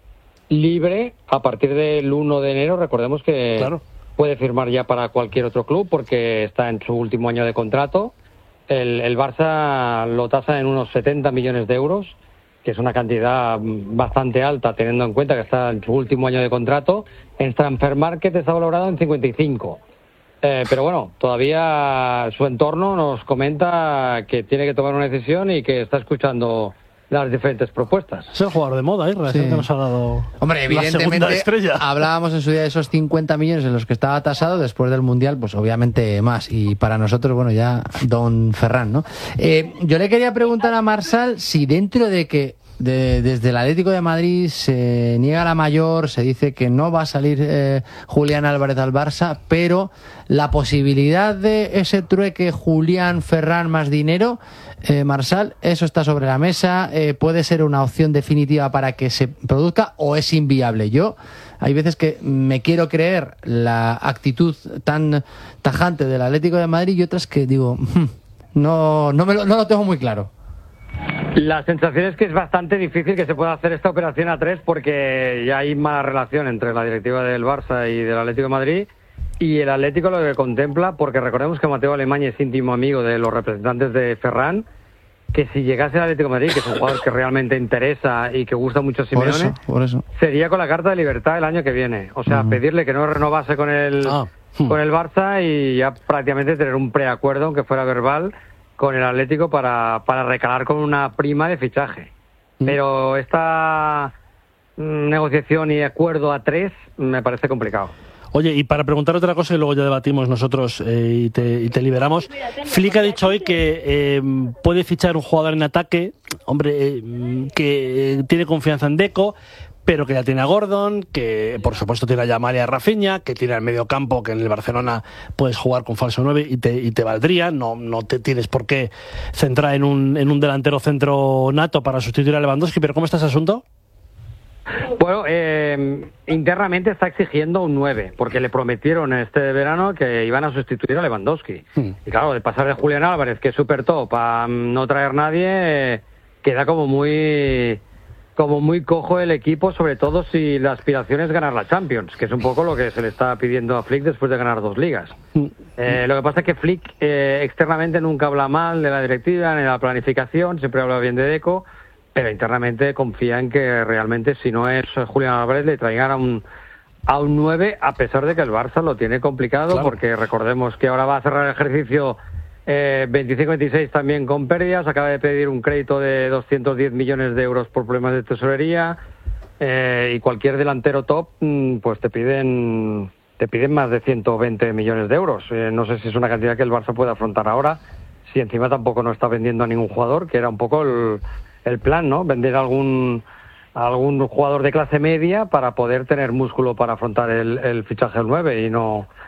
libre a partir del uno de enero. Recordemos que claro. puede firmar ya para cualquier otro club porque está en su último año de contrato. El, el Barça lo tasa en unos setenta millones de euros, que es una cantidad bastante alta teniendo en cuenta que está en su último año de contrato. En Transfer Market está valorado en cincuenta y cinco. Eh, pero bueno, todavía su entorno nos comenta que tiene que tomar una decisión y que está escuchando las diferentes propuestas. Es el jugador de moda, ¿eh? Sí. Que nos ha dado Hombre, evidentemente hablábamos en su día de esos cincuenta millones en los que estaba tasado, después del Mundial, pues obviamente más. Y para nosotros, bueno, ya don Ferran, ¿no? Eh, yo le quería preguntar a Marçal si dentro de que de, desde el Atlético de Madrid se niega la mayor, se dice que no va a salir eh, Julián Álvarez al Barça, pero la posibilidad de ese trueque Julián Ferran más dinero, eh, Marçal, ¿eso está sobre la mesa? Eh, ¿Puede ser una opción definitiva para que se produzca o es inviable? Yo hay veces que me quiero creer la actitud tan tajante del Atlético de Madrid y otras que digo, no, no, me lo, no lo tengo muy claro. La sensación es que es bastante difícil que se pueda hacer esta operación a tres porque ya hay mala relación entre la directiva del Barça y del Atlético de Madrid y el Atlético lo que contempla, porque recordemos que Mateo Alemany es íntimo amigo de los representantes de Ferran, que si llegase al Atlético de Madrid, que es un jugador que realmente interesa y que gusta mucho a Simeone, por eso, por eso. sería con la carta de libertad el año que viene. O sea, uh-huh. pedirle que no renovase con el, ah. con el Barça y ya prácticamente tener un preacuerdo, aunque fuera verbal, con el Atlético para, para recalar con una prima de fichaje. Mm. Pero esta negociación y acuerdo a tres me parece complicado. Oye, y para preguntar otra cosa y luego ya debatimos nosotros eh, y, te, y te liberamos, Flick ha dicho hoy que eh, puede fichar un jugador en ataque, hombre, eh, que eh, tiene confianza en Deco, pero que ya tiene a Gordon, que por supuesto tiene a Yamal y a Rafinha, que tiene al medio campo, que en el Barcelona puedes jugar con falso nueve y te, y te valdría, no, no te tienes por qué centrar en un, en un delantero centro nato para sustituir a Lewandowski, pero ¿cómo está ese asunto? Bueno, eh, internamente está exigiendo un nueve, porque le prometieron este verano que iban a sustituir a Lewandowski. Hmm. Y claro, de pasar de Julián Álvarez, que es súper top, a no traer nadie, eh, queda como muy... como muy cojo el equipo, sobre todo si la aspiración es ganar la Champions, que es un poco lo que se le está pidiendo a Flick después de ganar dos ligas. Eh, lo que pasa es que Flick eh, externamente nunca habla mal de la directiva ni de la planificación, siempre habla bien de Deco, pero internamente confía en que realmente si no es Julián Álvarez le traigan a un, a un nueve, a pesar de que el Barça lo tiene complicado, claro. Porque recordemos que ahora va a cerrar el ejercicio Eh, veinticinco veintiséis también con pérdidas, acaba de pedir un crédito de doscientos diez millones de euros por problemas de tesorería, eh, y cualquier delantero top pues te piden te piden más de ciento veinte millones de euros. Eh, no sé si es una cantidad que el Barça puede afrontar ahora, si encima tampoco no está vendiendo a ningún jugador, que era un poco el, el plan, ¿no? Vender a algún a algún jugador de clase media para poder tener músculo para afrontar el, el fichaje del nueve y no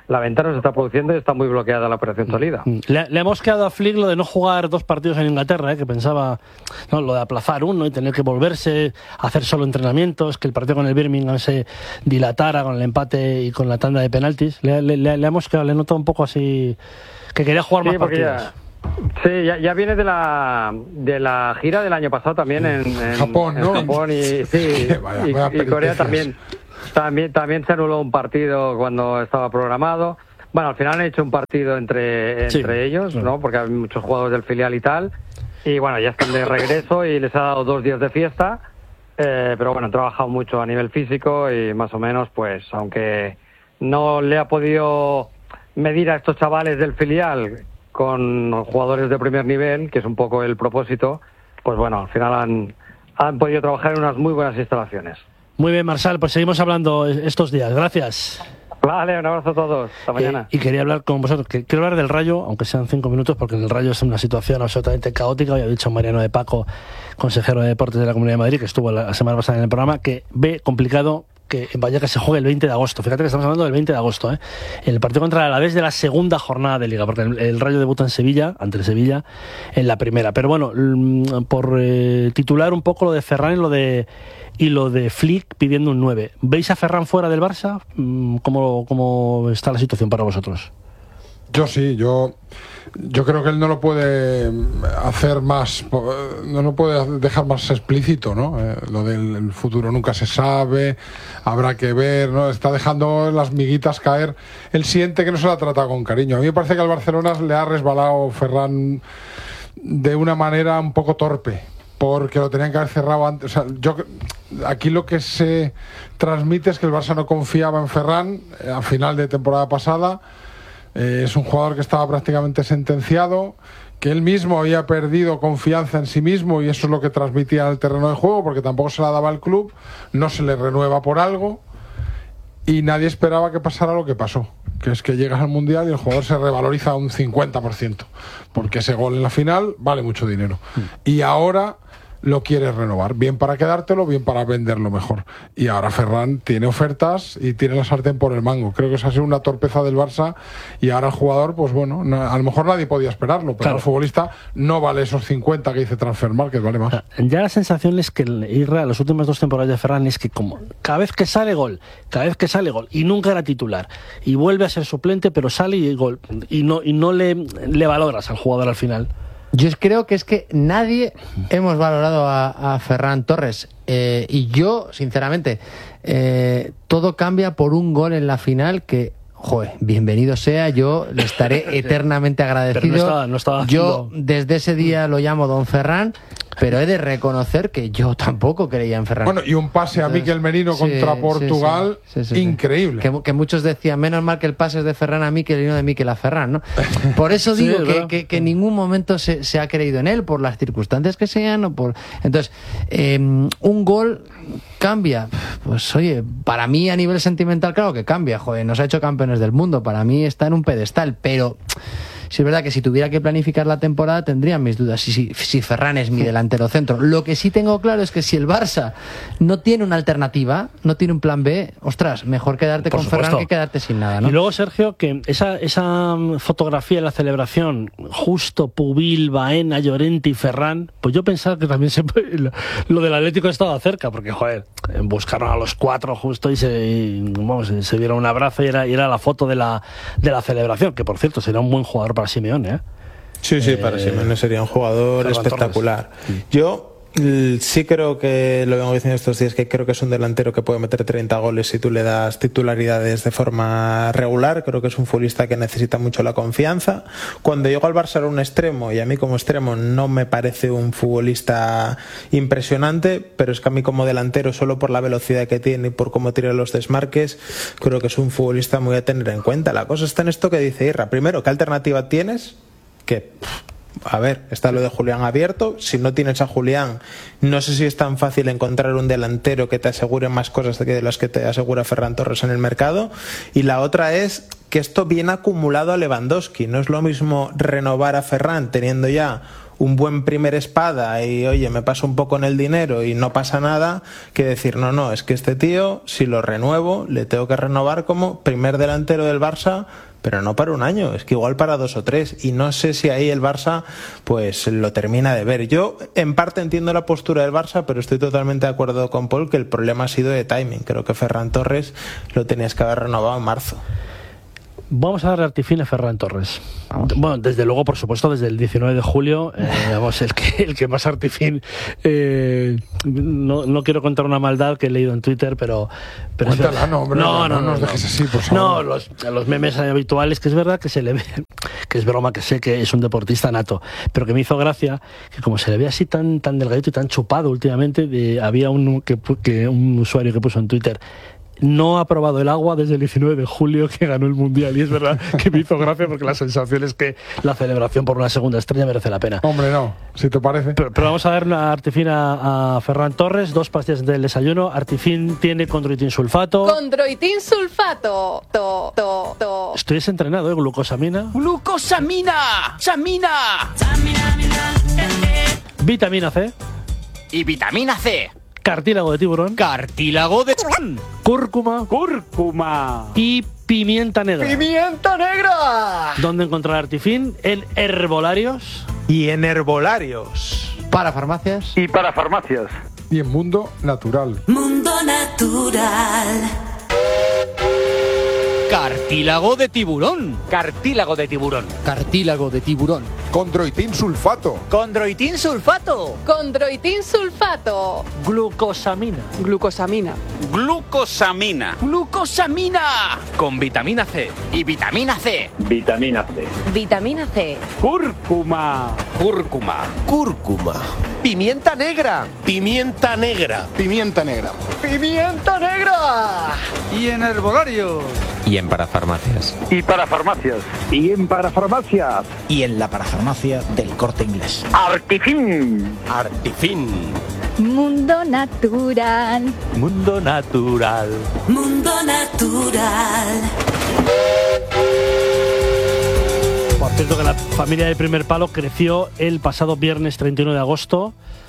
la venta no se está produciendo y está muy bloqueada la operación salida. Le, le hemos quedado a Flick lo de no jugar dos partidos en Inglaterra, ¿eh? Que pensaba, no, lo de aplazar uno y tener que volverse, hacer solo entrenamientos, que el partido con el Birmingham se dilatara con el empate y con la tanda de penaltis. Le, le, le, le hemos quedado, le noto un poco así, que quería jugar sí, más partidos. Ya... Sí, ya, ya viene de la de la gira del año pasado también en, en Japón, ¿no? En Japón y, sí, vaya, y, vaya y Corea también, también también se anuló un partido cuando estaba programado. Bueno, al final han hecho un partido entre entre sí, ellos, ¿no? Porque hay muchos jugadores del filial y tal. Y bueno, ya están de regreso y les ha dado dos días de fiesta. Eh, pero bueno, han trabajado mucho a nivel físico y más o menos, pues, aunque no le ha podido medir a estos chavales del filial con jugadores de primer nivel, que es un poco el propósito, pues bueno, al final han, han podido trabajar en unas muy buenas instalaciones. Muy bien, Marsal, pues seguimos hablando estos días. Gracias. Vale, un abrazo a todos. Hasta mañana. Eh, y quería hablar con vosotros, que quiero hablar del Rayo, aunque sean cinco minutos, porque en el Rayo es una situación absolutamente caótica. Hoy ha dicho Mariano de Paco, consejero de Deportes de la Comunidad de Madrid, que estuvo la semana pasada en el programa, que ve complicado que en Vallecas se juegue el veinte de agosto. Fíjate que estamos hablando del veinte de agosto, ¿eh? El partido contra el Alavés de la segunda jornada de Liga, porque el, el Rayo debuta en Sevilla, ante el Sevilla, en la primera. Pero bueno, por eh, titular un poco lo de Ferran y lo de y lo de Flick pidiendo un nueve. ¿Veis a Ferran fuera del Barça? ¿Cómo, cómo está la situación para vosotros? Yo sí, yo yo creo que él no lo puede hacer más, no lo puede dejar más explícito, ¿no? Eh, lo del el futuro nunca se sabe, habrá que ver, ¿no? Está dejando las miguitas caer. Él siente que no se la trata con cariño. A mí me parece que al Barcelona le ha resbalado Ferran de una manera un poco torpe, porque lo tenían que haber cerrado antes. O sea, yo, aquí lo que se transmite es que el Barça no confiaba en Ferran eh, a final de temporada pasada. Eh, es un jugador que estaba prácticamente sentenciado, que él mismo había perdido confianza en sí mismo y eso es lo que transmitía en el terreno de juego, porque tampoco se la daba al club, no se le renueva por algo y nadie esperaba que pasara lo que pasó, que es que llegas al Mundial y el jugador se revaloriza un cincuenta por ciento, porque ese gol en la final vale mucho dinero. Mm. Y ahora lo quieres renovar, bien para quedártelo, bien para venderlo mejor. Y ahora Ferran tiene ofertas y tiene la sartén por el mango. Creo que esa ha sido una torpeza del Barça y ahora el jugador, pues bueno, no, a lo mejor nadie podía esperarlo, pero claro, el futbolista no vale esos cincuenta que dice Transfermarkt, vale más. Ya la sensación es que Irra, las últimas dos temporadas de Ferran, es que como cada vez que sale gol, cada vez que sale gol, y nunca era titular, y vuelve a ser suplente, pero sale y gol, y no, y no le, le valoras al jugador al final. Yo creo que es que nadie hemos valorado a, a Ferran Torres eh, y yo, sinceramente, eh, todo cambia por un gol en la final que, joder, bienvenido sea, yo le estaré eternamente agradecido. No estaba, no estaba yo desde ese día lo llamo Don Ferran, pero he de reconocer que yo tampoco creía en Ferran. Bueno, y un pase a Mikel Merino sí, contra Portugal, sí, sí, sí, sí, increíble. Que, que muchos decían, menos mal que el pase es de Ferran a Mikel y no de Mikel a Ferran, ¿no? Por eso digo sí, que, que, que en ningún momento se, se ha creído en él, por las circunstancias que sean, o por... Entonces, eh, un gol cambia. Pues oye, para mí a nivel sentimental, claro que cambia, joder, nos ha hecho campeones del mundo, para mí está en un pedestal, pero... Sí, es verdad que si tuviera que planificar la temporada tendría mis dudas si, si, si Ferran es mi delantero centro. Lo que sí tengo claro es que si el Barça no tiene una alternativa, no tiene un plan B, ostras, mejor quedarte Por con supuesto. Ferran que quedarte sin nada, ¿no? Y luego, Sergio, que esa, esa fotografía de la celebración, justo Pubil, Baena, Llorente y Ferran, pues yo pensaba que también se puede, lo, lo del Atlético estaba cerca, porque, joder, buscaron a los cuatro justo y se, y, vamos, se dieron un abrazo y era, y era la foto de la, de la celebración, que por cierto sería un buen jugador para Simeone, ¿eh? Sí, sí, para eh, Simeone sería un jugador espectacular. Sí. Yo sí creo que, lo vengo diciendo estos días, que creo que es un delantero que puede meter treinta goles si tú le das titularidades de forma regular. Creo que es un futbolista que necesita mucho la confianza. Cuando llegó al Barça era un extremo, y a mí como extremo no me parece un futbolista impresionante, pero es que a mí como delantero, solo por la velocidad que tiene y por cómo tira los desmarques, creo que es un futbolista muy a tener en cuenta. La cosa está en esto que dice Irra. Primero, ¿qué alternativa tienes? Que... A ver, está lo de Julián abierto. Si no tienes a Julián, no sé si es tan fácil encontrar un delantero que te asegure más cosas de las que te asegura Ferran Torres en el mercado. Y la otra es que esto viene acumulado a Lewandowski. No es lo mismo renovar a Ferran teniendo ya un buen primer espada y oye, me paso un poco en el dinero y no pasa nada, que decir, no, no, es que este tío, si lo renuevo, le tengo que renovar como primer delantero del Barça, pero no para un año, es que igual para dos o tres, y no sé si ahí el Barça pues lo termina de ver. Yo en parte entiendo la postura del Barça, pero estoy totalmente de acuerdo con Paul que el problema ha sido de timing. Creo que Ferran Torres lo tenías que haber renovado en marzo. Vamos a darle artifín a Ferran Torres. Vamos. Bueno, desde luego, por supuesto, desde el diecinueve de julio, eh, vamos, el que, el que más artifín... Eh, no, no quiero contar una maldad que he leído en Twitter, pero... pero Cuéntala, es, no, hombre, no, no, no nos dejes así, por favor. No, los, los memes habituales, que es verdad que se le ve, que es broma, que sé que es un deportista nato, pero que me hizo gracia que como se le ve así tan, tan delgadito y tan chupado últimamente, de, había un, que, que, un usuario que puso en Twitter: no ha probado el agua desde el diecinueve de julio que ganó el Mundial. Y es verdad que me hizo gracia porque la sensación es que la celebración por una segunda estrella merece la pena. Hombre, no, si te parece. Pero, pero vamos a dar una artifín a, a Ferran Torres, dos pastillas del desayuno. Artifín tiene condroitin sulfato. Condroitin sulfato. To, to, to. Estoy desentrenado, ¿eh? Glucosamina. ¡Glucosamina! ¡Samina! Vitamina C. Y vitamina C. Cartílago de tiburón. Cartílago de tiburón. Cúrcuma. Cúrcuma. Y pimienta negra. ¡Pimienta negra! ¿Dónde encontrar Artifín? En herbolarios. Y en herbolarios. Para farmacias. Y para farmacias. Y en Mundo Natural. Mundo Natural. Cartílago de tiburón. Cartílago de tiburón. Cartílago de tiburón. Condroitin sulfato. Condroitin sulfato. Condroitin sulfato. Glucosamina. Glucosamina. Glucosamina. Glucosamina. Con vitamina C. Y vitamina C. Vitamina C. Vitamina C. Cúrcuma. Cúrcuma. Cúrcuma. Pimienta negra. Pimienta negra. Pimienta negra. ¡Pimienta negra! Y en herbolarios. Y en parafarmacias. Y para farmacias. Y en parafarmacias. Y en la parafarmacia del Corte Inglés. Artifín. Artifín. Mundo Natural. Mundo Natural. Mundo Natural. Por cierto que la familia del Primer Palo creció el pasado viernes treinta y uno de agosto.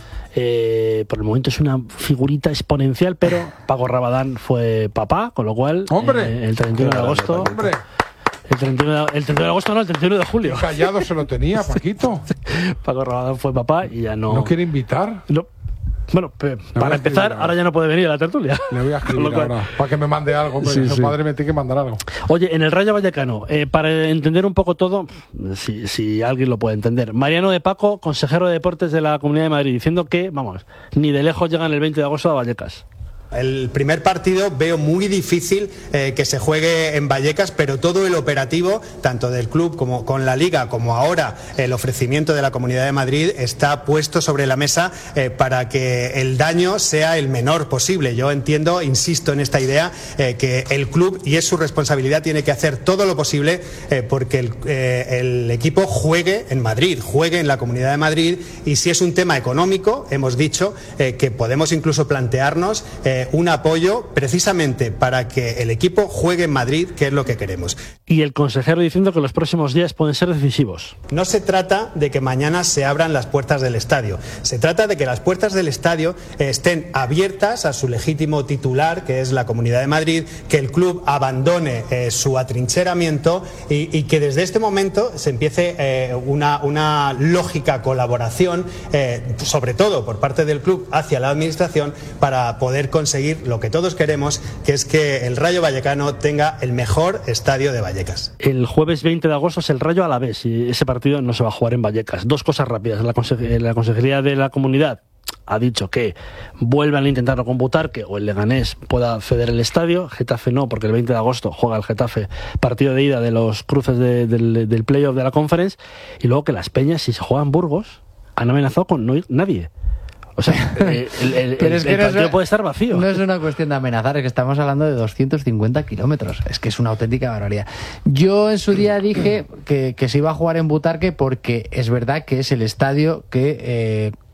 Eh, por el momento es una figurita exponencial, pero Paco Rabadán fue papá, con lo cual ¡hombre! Eh, el treinta y uno de agosto. ¡Hombre! El treinta y uno de, el treinta y uno de agosto, no, el treinta y uno de julio. Qué callado se lo tenía, Paquito. Paco Rabadán fue papá y ya no. ¿No quiere invitar? No. Bueno, pe, para empezar, ahora. ahora ya no puede venir a la tertulia. Le voy a escribir cual... ahora, para que me mande algo, porque sí, su sí. padre me tiene que mandar algo. Oye, en el Rayo Vallecano, eh, para entender un poco todo, si, si alguien lo puede entender, Mariano de Paco, consejero de Deportes de la Comunidad de Madrid, diciendo que, vamos, ni de lejos llegan el veinte de agosto a Vallecas. El primer partido veo muy difícil eh, que se juegue en Vallecas, pero todo el operativo, tanto del club como con la Liga, como ahora el ofrecimiento de la Comunidad de Madrid, está puesto sobre la mesa eh, para que el daño sea el menor posible. Yo entiendo, insisto en esta idea, eh, que el club, y es su responsabilidad, tiene que hacer todo lo posible eh, porque el, eh, el equipo juegue en Madrid, juegue en la Comunidad de Madrid, y si es un tema económico, hemos dicho eh, que podemos incluso plantearnos eh, un apoyo precisamente para que el equipo juegue en Madrid, que es lo que queremos. Y el consejero diciendo que los próximos días pueden ser decisivos. No se trata de que mañana se abran las puertas del estadio. Se trata de que las puertas del estadio estén abiertas a su legítimo titular, que es la Comunidad de Madrid, que el club abandone eh, su atrincheramiento y, y que desde este momento se empiece eh, una, una lógica colaboración, eh, sobre todo por parte del club hacia la administración, para poder conseguir conseguir lo que todos queremos, que es que el Rayo Vallecano tenga el mejor estadio de Vallecas. El jueves veinte de agosto es el Rayo Alavés y ese partido no se va a jugar en Vallecas. Dos cosas rápidas. La, conse- la Consejería de la Comunidad ha dicho que vuelvan a intentarlo con Butarque o el Leganés pueda ceder el estadio. Getafe no, porque el veinte de agosto juega el Getafe, partido de ida de los cruces de, del, del playoff de la Conference. Y luego que las Peñas, si se juegan Burgos, han amenazado con no ir nadie. O sea, el, el, el, Pero es que el no partido es, puede estar vacío. No es una cuestión de amenazar, es que estamos hablando de doscientos cincuenta kilómetros. Es que es una auténtica barbaridad. Yo en su día dije que, que se iba a jugar en Butarque porque es verdad que es el estadio que eh,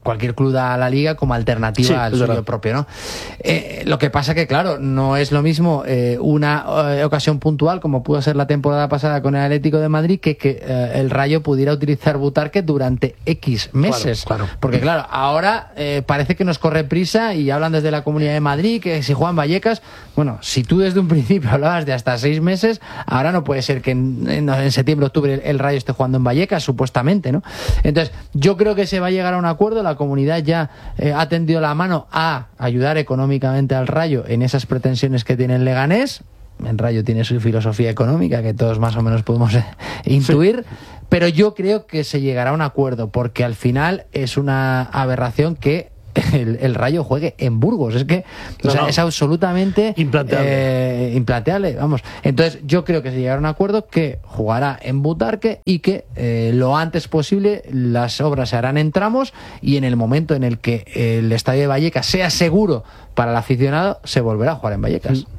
cualquier club da a la Liga como alternativa Sí, al es suyo verdad. propio, ¿no? Eh, lo que pasa que, claro, no es lo mismo eh, una eh, ocasión puntual como pudo ser la temporada pasada con el Atlético de Madrid que que eh, el Rayo pudiera utilizar Butarque durante X meses. Claro, claro. Porque, claro, ahora eh, parece que nos corre prisa y hablan desde la Comunidad de Madrid que si juegan Vallecas, bueno, si tú desde un principio hablabas de hasta seis meses, ahora no puede ser que en, en, en septiembre, octubre el, el Rayo esté jugando en Vallecas, supuestamente, ¿no? Entonces, yo creo que se va a llegar a un acuerdo, la comunidad ya eh, ha tendido la mano a ayudar económicamente al Rayo en esas pretensiones que tiene el Leganés. El Rayo tiene su filosofía económica que todos más o menos podemos eh, intuir, sí. Pero yo creo que se llegará a un acuerdo porque al final es una aberración que el, el Rayo juegue en Burgos. Es que no, o sea, no. es absolutamente implanteable. Eh, implanteable, vamos. Entonces yo creo que se llegará a un acuerdo que jugará en Butarque y que eh, lo antes posible las obras se harán en tramos y en el momento en el que el estadio de Vallecas sea seguro para el aficionado se volverá a jugar en Vallecas. Sí.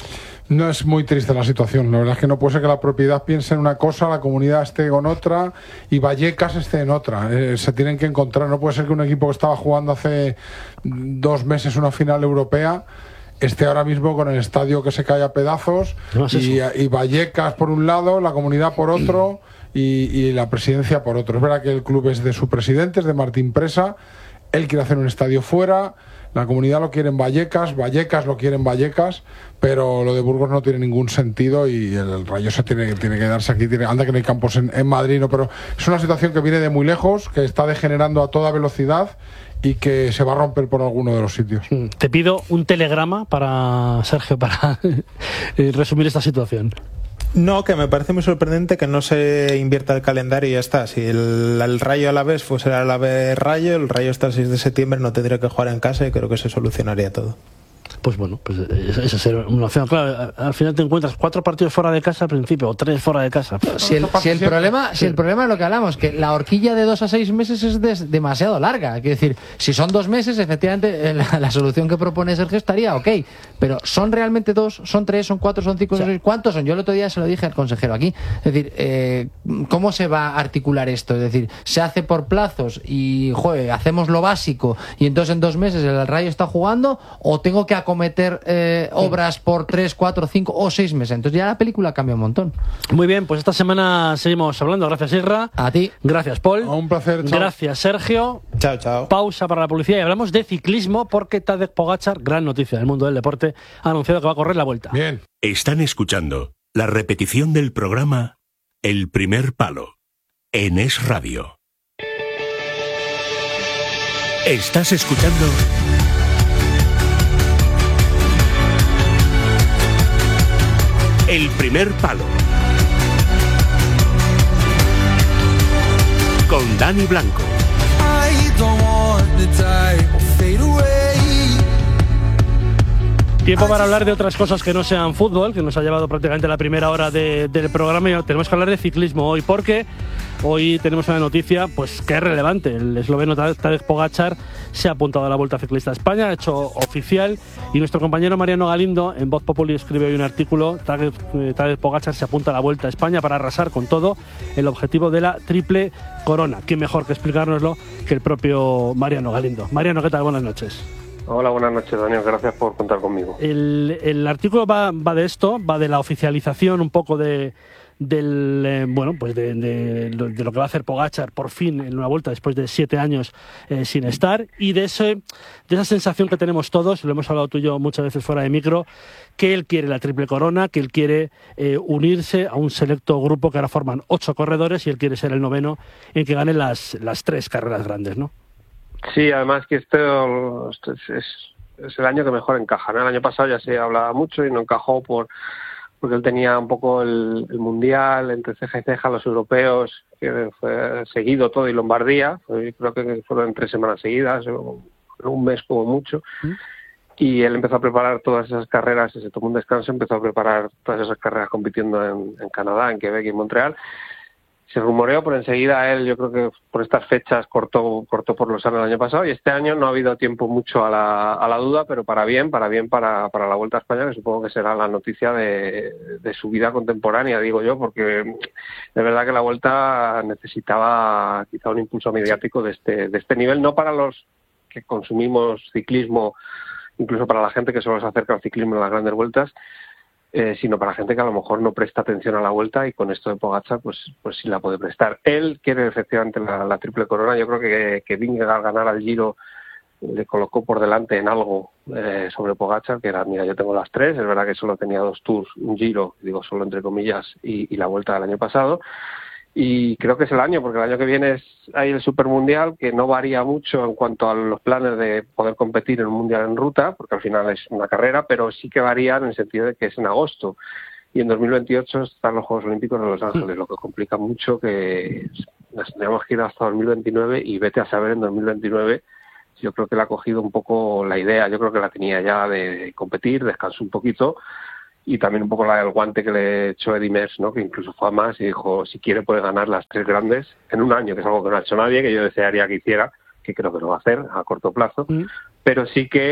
No, es muy triste la situación. La verdad es que no puede ser que la propiedad piense en una cosa, la comunidad esté con otra y Vallecas esté en otra. Eh, se tienen que encontrar. No puede ser que un equipo que estaba jugando hace dos meses una final europea esté ahora mismo con el estadio que se cae a pedazos no es y, y Vallecas por un lado, la comunidad por otro y, y la presidencia por otro. Es verdad que el club es de su presidente, es de Martín Presa. Él quiere hacer un estadio fuera. La comunidad lo quiere en Vallecas, Vallecas lo quiere en Vallecas, pero lo de Burgos no tiene ningún sentido y el, el Rayo se tiene, tiene que quedarse aquí. Tiene, anda que no hay campos en, en Madrid, no, pero es una situación que viene de muy lejos, que está degenerando a toda velocidad y que se va a romper por alguno de los sitios. Te pido un telegrama para Sergio para resumir esta situación. No, que me parece muy sorprendente que no se invierta el calendario y ya está. Si el, el Rayo a la vez fuese a la vez Rayo, el Rayo hasta el seis de septiembre no tendría que jugar en casa y creo que se solucionaría todo. Pues bueno, pues esa sería una opción. Claro, al final te encuentras cuatro partidos fuera de casa al principio, o tres fuera de casa. Si el, si el problema, si el problema es lo que hablamos, que la horquilla de dos a seis meses es des, demasiado larga. Quiero decir, si son dos meses, efectivamente la, la solución que propone Sergio estaría ok. Pero ¿son realmente dos? ¿Son tres? ¿Son cuatro? ¿Son cinco? O sea, ¿son seis? ¿Cuántos son? Yo el otro día se lo dije al consejero aquí. Es decir, eh, ¿cómo se va a articular esto? Es decir, ¿se hace por plazos y, joder, hacemos lo básico y entonces en dos meses el Rayo está jugando o tengo que acometer eh, obras por tres, cuatro, cinco o seis meses? Entonces ya la película cambia un montón. Muy bien, pues esta semana seguimos hablando. Gracias, Isra. A ti. Gracias, Paul. Un placer. Chao. Gracias, Sergio. Chao, chao. Pausa para la publicidad y hablamos de ciclismo porque Tadej Pogačar, gran noticia del mundo del deporte, ha anunciado que va a correr la Vuelta. Bien. Están escuchando la repetición del programa El Primer Palo en Es Radio. Estás escuchando El Primer Palo con Dani Blanco. Tiempo para hablar de otras cosas que no sean fútbol, que nos ha llevado prácticamente la primera hora de, del programa. Y tenemos que hablar de ciclismo hoy, porque hoy tenemos una noticia pues que es relevante. El esloveno Tadej Pogačar se ha apuntado a la Vuelta Ciclista a España, ha hecho oficial, y nuestro compañero Mariano Galindo en Voz Populi escribe hoy un artículo. Tadej, Tadej Pogačar se apunta a la Vuelta a España para arrasar con todo el objetivo de la triple corona. ¿Quién mejor que explicárnoslo que el propio Mariano Galindo? Mariano, ¿qué tal? Buenas noches. Hola, buenas noches, Daniel. Gracias por contar conmigo. El, el artículo va, va de esto, va de la oficialización un poco de del eh, bueno pues de, de, de lo que va a hacer Pogačar por fin en una Vuelta después de siete años eh, sin estar, y de ese de esa sensación que tenemos todos, lo hemos hablado tú y yo muchas veces fuera de micro, que él quiere la triple corona, que él quiere eh, unirse a un selecto grupo que ahora forman ocho corredores y él quiere ser el noveno en que gane las, las tres carreras grandes, ¿no? Sí, además que este, este es, es, es el año que mejor encaja, ¿no? El año pasado ya se hablaba mucho y no encajó por porque él tenía un poco el, el mundial entre ceja y ceja, los europeos, que fue seguido todo, y Lombardía, fue, creo que fueron tres semanas seguidas, un mes como mucho, ¿Mm? Y él empezó a preparar todas esas carreras, se tomó un descanso, empezó a preparar todas esas carreras compitiendo en, en Canadá, en Quebec y en Montreal. se rumoreó, pero enseguida él, yo creo que por estas fechas cortó cortó por los años del año pasado, y este año no ha habido tiempo mucho a la, a la duda, pero para bien, para bien para, para la Vuelta a España, que supongo que será la noticia de, de su vida contemporánea, digo yo, porque de verdad que la Vuelta necesitaba quizá un impulso mediático de este, de este nivel, no para los que consumimos ciclismo, incluso para la gente que solo se acerca al ciclismo en las grandes vueltas, Eh, sino para gente que a lo mejor no presta atención a la Vuelta, y con esto de Pogačar pues pues sí la puede prestar. Él quiere efectivamente la, la triple corona. Yo creo que, que Vingegaard ganar al Giro le colocó por delante en algo eh, sobre Pogačar, que era, mira, yo tengo las tres, es verdad que solo tenía dos Tours, un Giro, digo solo entre comillas, y, y la Vuelta del año pasado, y creo que es el año, porque el año que viene es hay el Supermundial, que no varía mucho en cuanto a los planes de poder competir en un Mundial en ruta, porque al final es una carrera, pero sí que varía en el sentido de que es en agosto, y en dos mil veintiocho están los Juegos Olímpicos de Los Ángeles, lo que complica mucho que nos tendríamos que ir hasta dos mil veintinueve, y vete a saber en dos mil veintinueve. Yo creo que le ha cogido un poco la idea, yo creo que la tenía ya de competir, descansó un poquito, y también un poco la del guante que le echó Eddy Merckx, ¿no? Que incluso fue a más y dijo, si quiere puede ganar las tres grandes en un año, que es algo que no ha hecho nadie, que yo desearía que hiciera, que creo que lo va a hacer a corto plazo, mm. pero sí que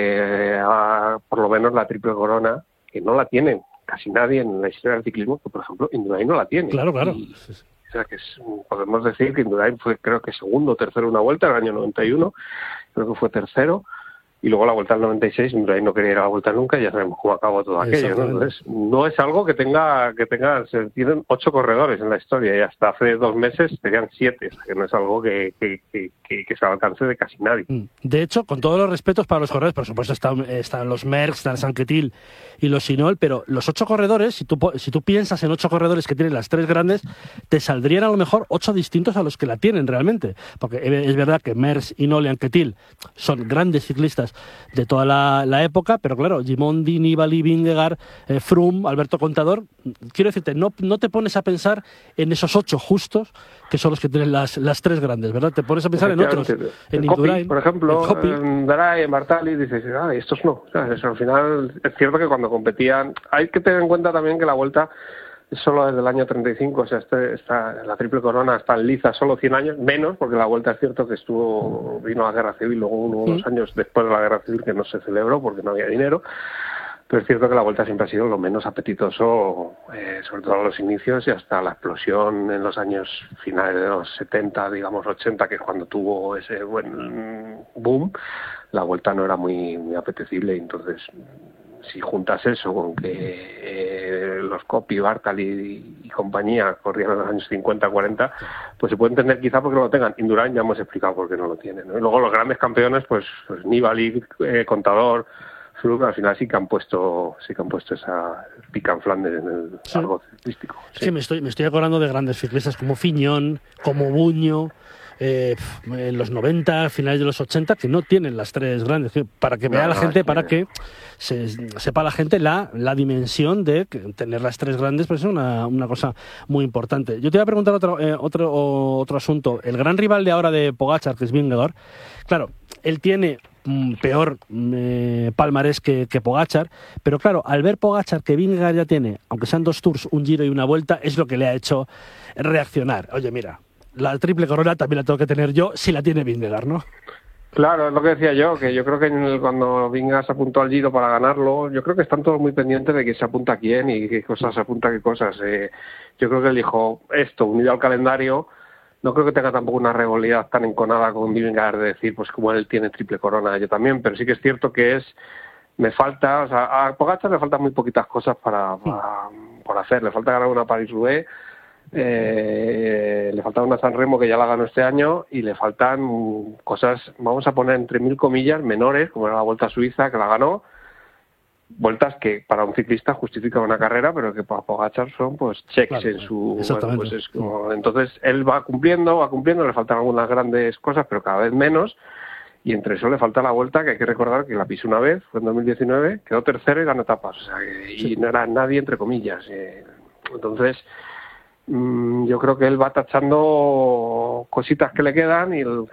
eh, a, por lo menos la triple corona, que no la tienen casi nadie en la historia del ciclismo, que por ejemplo Indurain no la tiene. Claro, claro. Y, o sea, que es, podemos decir que Indurain fue creo que segundo o tercero en una vuelta en el año noventa y uno, creo que fue tercero, y luego la Vuelta al noventa y seis, Indurain no quería ir a la Vuelta nunca, y ya sabemos cómo acabó todo aquello, ¿no? Entonces, no es algo que tenga, que tenga, se tienen ocho corredores en la historia, y hasta hace dos meses tenían siete, o sea, que no es algo que, que, que, que, que se alcance de casi nadie. De hecho, con todos los respetos para los corredores, por supuesto están, están los Merckx, están Sanquetil y los Sinol, pero los ocho corredores, si tú, si tú piensas en ocho corredores que tienen las tres grandes, te saldrían a lo mejor ocho distintos a los que la tienen realmente, porque es verdad que Merckx, Hinault y Anquetil son grandes ciclistas de toda la, la época, pero claro, Gimondi, Nibali, Vingegaard, eh, Froome, Alberto Contador, quiero decirte, no, no te pones a pensar en esos ocho justos que son los que tienen las, las tres grandes, ¿verdad? Te pones a pensar en otros, en Indurain, por ejemplo, en Daray, en Bartali, dices, ah, estos no, ¿sabes? Al final es cierto que cuando competían, hay que tener en cuenta también que la Vuelta solo desde el año treinta y cinco, o sea, este, esta, la triple corona está en liza solo cien años, menos, porque la Vuelta es cierto que estuvo, vino la Guerra Civil, luego uno o dos años después de la Guerra Civil que no se celebró porque no había dinero, pero es cierto que la Vuelta siempre ha sido lo menos apetitoso, eh, sobre todo a los inicios y hasta la explosión en los años finales de los setenta, digamos ochenta, que es cuando tuvo ese buen boom, la Vuelta no era muy, muy apetecible, y entonces si juntas eso con que eh, los Coppi, Bartali y, y compañía corrían en los años cincuenta, cuarenta, pues se puede entender quizá porque no lo tengan. Indurain ya hemos explicado por qué no lo tienen, ¿no? Y luego los grandes campeones, pues, pues Nibali, eh, Contador, Froome, al final sí que han puesto sí que han puesto esa pica en Flandes en el sí. algo ciclístico. Sí, sí me, estoy, me estoy acordando de grandes ciclistas como Fignon, como Buño, Eh, en los noventa, finales de los ochenta, que no tienen las tres grandes, para que vea no, la no, gente, para que se, sepa la gente la, la dimensión de que tener las tres grandes, pues es una, una cosa muy importante. Yo te voy a preguntar otro, eh, otro, otro asunto. El gran rival de ahora de Pogačar, que es Vingegaard, claro, él tiene mm, peor eh, palmarés que, que Pogačar, pero claro, al ver Pogačar que Vingegaard ya tiene, aunque sean dos Tours, un Giro y una Vuelta, es lo que le ha hecho reaccionar. Oye, mira, la triple corona también la tengo que tener yo si la tiene Vingegaard, ¿no? Claro, es lo que decía yo, que yo creo que en el, cuando Vingegaard se apuntó al Giro para ganarlo, yo creo que están todos muy pendientes de que se apunta a quién y qué cosas se apunta a qué cosas. Eh, yo creo que él dijo, esto unido al calendario, no creo que tenga tampoco una rivalidad tan enconada con Vingegaard de decir, pues como él tiene triple corona, yo también, pero sí que es cierto que es, me falta, o sea, a Pogačar le faltan muy poquitas cosas para, para por hacer, le falta ganar una París-Roubaix, Eh, le falta una San Remo que ya la ganó este año y le faltan cosas, vamos a poner entre mil comillas, menores, como era la Vuelta a Suiza que la ganó, vueltas que para un ciclista justifican una carrera, pero que para Pogačar son pues checks claro, en su bueno, pues es como, entonces él va cumpliendo, va cumpliendo, le faltan algunas grandes cosas, pero cada vez menos, y entre eso le falta la Vuelta, que hay que recordar que la pisó una vez, fue en dos mil diecinueve, quedó tercero y ganó etapas, o sea, que, y no era nadie entre comillas, eh, entonces yo creo que él va tachando cositas que le quedan, y el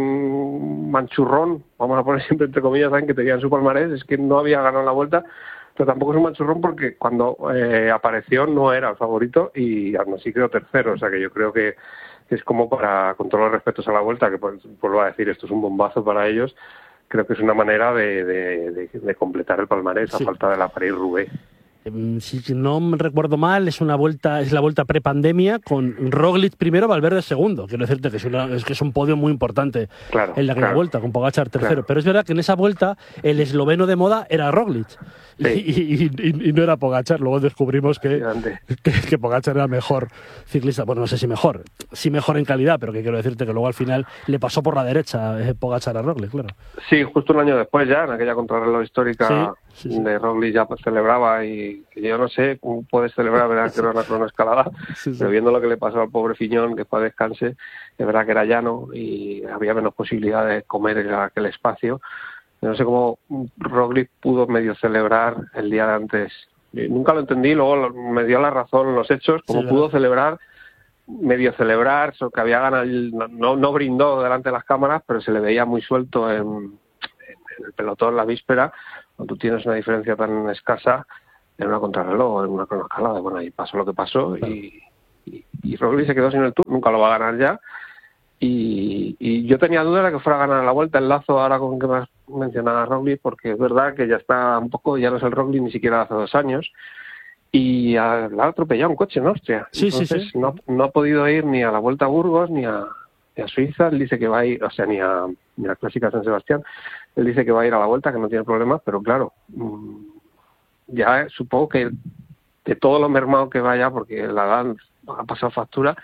gran manchurrón, vamos a poner siempre entre comillas, ¿saben? Que tenía en su palmarés, es que no había ganado la Vuelta pero tampoco es un manchurrón porque cuando eh, apareció no era el favorito y aún así quedó tercero, o sea que yo creo que es como para, con todos los respetos a la Vuelta, que pues, vuelvo a decir, esto es un bombazo para ellos, creo que es una manera de, de, de, de completar el palmarés sí. a falta de la París-Roubaix. Si no me recuerdo mal, es una vuelta, es la vuelta prepandemia con Roglic primero, Valverde segundo. Quiero decirte que es, una, es que es un podio muy importante claro, en la claro. vuelta, con Pogačar tercero. Claro. Pero es verdad que en esa vuelta el esloveno de moda era Roglic sí. y, y, y, y no era Pogačar. Luego descubrimos que, que, que Pogačar era mejor ciclista. Bueno, no sé si mejor, sí mejor en calidad, pero que quiero decirte que luego al final le pasó por la derecha eh, Pogačar a Roglic, claro. Sí, justo un año después ya, en aquella contrarreloj histórica sí, sí, sí. de Roglic ya pues, celebraba y que yo no sé cómo puedes celebrar, verdad que era una cronoescalada, sí, sí. pero viendo lo que le pasó al pobre Fiñón, que fue a descanse, es verdad que era llano y había menos posibilidad de comer en aquel espacio. Yo no sé cómo Roglic pudo medio celebrar el día de antes. Yo nunca lo entendí, luego me dio la razón los hechos, cómo sí, pudo ¿verdad? celebrar, medio celebrar, que había ganado, no, no brindó delante de las cámaras, pero se le veía muy suelto en, en el pelotón la víspera, cuando tú tienes una diferencia tan escasa en una contrarreloj, en una cronoescalada. Bueno, ahí pasó lo que pasó claro. y, y, y Roglic se quedó sin el Tour, nunca lo va a ganar ya. Y, y yo tenía duda de que fuera a ganar la Vuelta, el lazo ahora con que me has mencionado a Roglic, porque es verdad que ya está un poco, ya no es el Roglic ni siquiera hace dos años, y a, la ha atropellado un coche en Austria. Sí, Entonces, sí, sí. No, no ha podido ir ni a la Vuelta a Burgos, ni a, ni a Suiza, él dice que va a ir, o sea, ni a, ni a la Clásica de San Sebastián, él dice que va a ir a la Vuelta, que no tiene problemas, pero claro, mmm, ya supongo que de todo lo mermado que vaya, porque la edad ha pasado factura,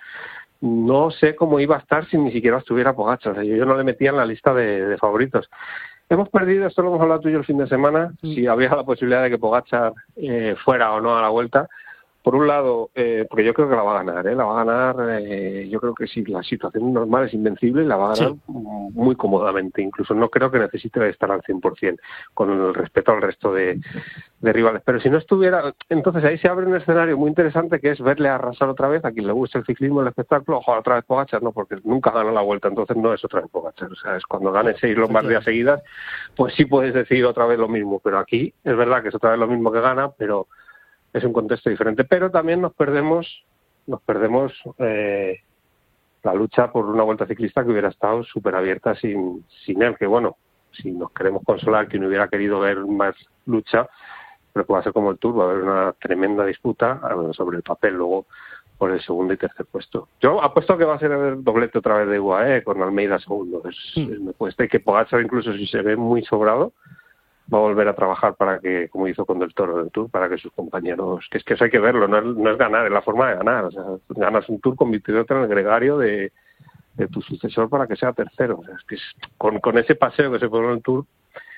no sé cómo iba a estar si ni siquiera estuviera Pogačar. O sea, yo, yo no le metía en la lista de, de favoritos. Hemos perdido, esto lo hemos hablado tú y yo el fin de semana, mm. si había la posibilidad de que Pogačar eh, fuera o no a la Vuelta. Por un lado, eh, porque yo creo que la va a ganar, ¿eh? la va a ganar, eh, yo creo que si la situación normal es invencible, la va a ganar sí. muy cómodamente. Incluso no creo que necesite estar al cien por ciento, con el respeto al resto de, de rivales. Pero si no estuviera, entonces ahí se abre un escenario muy interesante que es verle arrasar otra vez, a quien le gusta el ciclismo, el espectáculo, ojalá otra vez Pogačar, no, porque nunca ganó la Vuelta, entonces no es otra vez Pogačar. O sea, es cuando gane seis Lombardías seguidas, pues sí puedes decir otra vez lo mismo, pero aquí es verdad que es otra vez lo mismo que gana, pero es un contexto diferente, pero también nos perdemos nos perdemos eh, la lucha por una Vuelta ciclista que hubiera estado súper abierta sin, sin él, que bueno, si nos queremos consolar que no hubiera querido ver más lucha, pero que va a ser como el Tour, va a haber una tremenda disputa sobre el papel luego por el segundo y tercer puesto. Yo apuesto que va a ser el doblete otra vez de U A E con Almeida segundo, es, mm. me cuesta, y que Pogačar incluso si se ve muy sobrado va a volver a trabajar para que, como hizo con Del Toro del Tour, para que sus compañeros, que es que eso hay que verlo, no es, no es ganar, es la forma de ganar, o sea, ganas un Tour convirtiéndote en el gregario de, de tu sucesor para que sea tercero, o sea, es que es, con, con ese paseo que se pone en el Tour,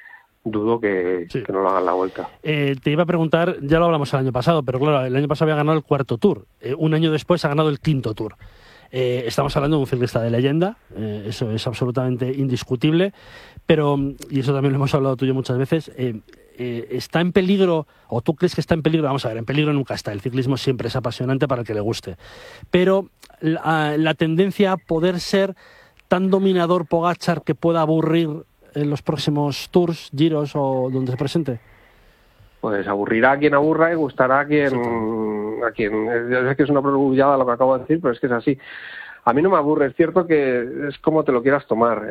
dudo que, sí. que no lo hagan la Vuelta. Eh, te iba a preguntar, ya lo hablamos el año pasado, pero claro, el año pasado había ganado el cuarto Tour, eh, un año después ha ganado el quinto Tour. Eh, estamos hablando de un ciclista de leyenda, eh, eso es absolutamente indiscutible, pero, y eso también lo hemos hablado tú y yo muchas veces, eh, eh, ¿está en peligro, o tú crees que está en peligro? Vamos a ver, en peligro nunca está, el ciclismo siempre es apasionante para el que le guste, pero la, la tendencia a poder ser tan dominador Pogačar que pueda aburrir en los próximos Tours, Giros o donde se presente. Pues aburrirá a quien aburra y gustará a quien... Sí, a quien yo sé que es una pregullada lo que acabo de decir, pero es que es así. A mí no me aburre, es cierto que es como te lo quieras tomar.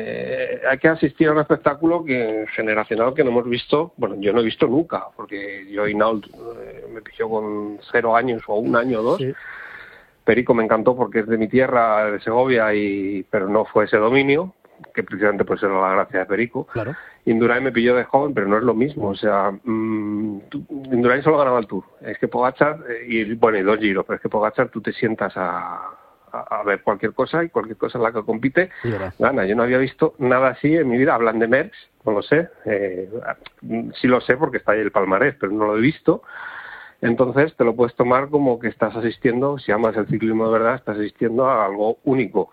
Eh, hay que asistir a un espectáculo que generacional que no hemos visto, bueno, yo no he visto nunca, porque yo Hinault eh, me pilló con cero años o un año o dos. Sí. Perico me encantó porque es de mi tierra, de Segovia, y pero no fue ese dominio, que precisamente pues era la gracia de Perico. Claro. Indurain me pilló de joven, pero no es lo mismo. O sea, mmm, Indurain solo ganaba el Tour. Es que Pogačar, eh, y bueno, y dos giros, pero es que Pogačar tú te sientas a, a, a ver cualquier cosa y cualquier cosa en la que compite, gana. Yo no había visto nada así en mi vida. Hablan de Merckx, no lo sé. Eh, sí lo sé porque está ahí el palmarés, pero no lo he visto. Entonces te lo puedes tomar como que estás asistiendo, si amas el ciclismo de verdad, estás asistiendo a algo único.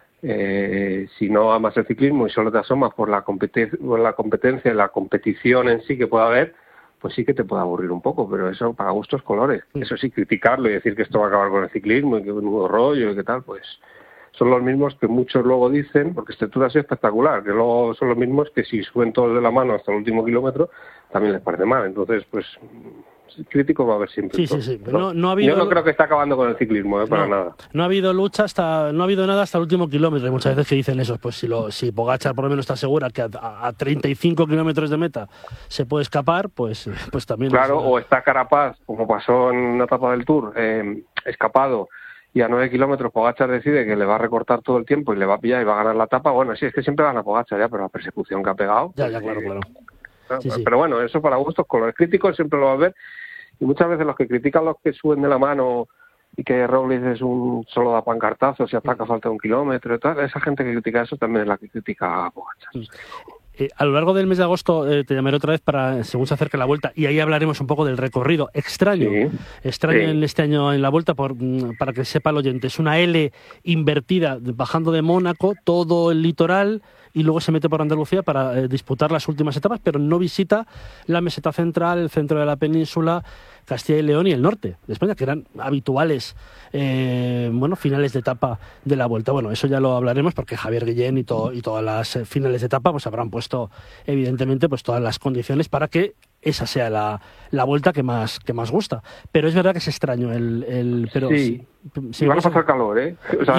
Eh, si no amas el ciclismo y solo te asomas por la, competen- por la competencia, la competición en sí que pueda haber, pues sí que te puede aburrir un poco, pero eso para gustos colores. Eso sí, criticarlo y decir que esto va a acabar con el ciclismo y que es un nuevo rollo y que tal, pues son los mismos que muchos luego dicen, porque este Tour ha sido espectacular, que luego son los mismos que si suben todos de la mano hasta el último kilómetro, también les parece mal. Entonces, pues, crítico va a haber siempre. Sí, sí, sí. Pero no, no ha habido... Yo no creo que esté acabando con el ciclismo, ¿eh? Para no, nada. No ha habido lucha hasta, no ha habido nada hasta el último kilómetro. Hay muchas veces que dicen eso, pues si, lo, si Pogačar por lo menos está segura que a, a treinta y cinco kilómetros de meta se puede escapar, pues, pues también... Claro, es... o está Carapaz, como pasó en una etapa del Tour, eh, escapado, y a nueve kilómetros Pogačar decide que le va a recortar todo el tiempo y le va a pillar y va a ganar la etapa. Bueno, sí, es que siempre gana Pogačar ya, pero la persecución que ha pegado... Ya, ya, claro, claro. claro Sí, sí. Pero bueno, eso para gustos, con los críticos siempre lo va a ver. Y muchas veces los que critican los que suben de la mano y que Roglic es un solo da pancartazos y ataca a falta de un kilómetro y tal, esa gente que critica eso también es la que critica a Pogačar. Eh, a lo largo del mes de agosto eh, te llamaré otra vez para según se acerque la Vuelta y ahí hablaremos un poco del recorrido extraño, sí, extraño sí. en este año en la Vuelta por, para que sepa el oyente. Es una L invertida bajando de Mónaco todo el litoral y luego se mete por Andalucía para eh, disputar las últimas etapas, pero no visita la meseta central, el centro de la península, Castilla y León y el norte de España, que eran habituales eh, bueno, finales de etapa de la Vuelta. Bueno, eso ya lo hablaremos porque Javier Guillén y, todo, y todas las eh, finales de etapa pues habrán puesto evidentemente pues todas las condiciones para que esa sea la, la Vuelta que más que más gusta. Pero es verdad que es extraño el... el pero sí, si, si y van a pasar calor, ¿eh? O sea,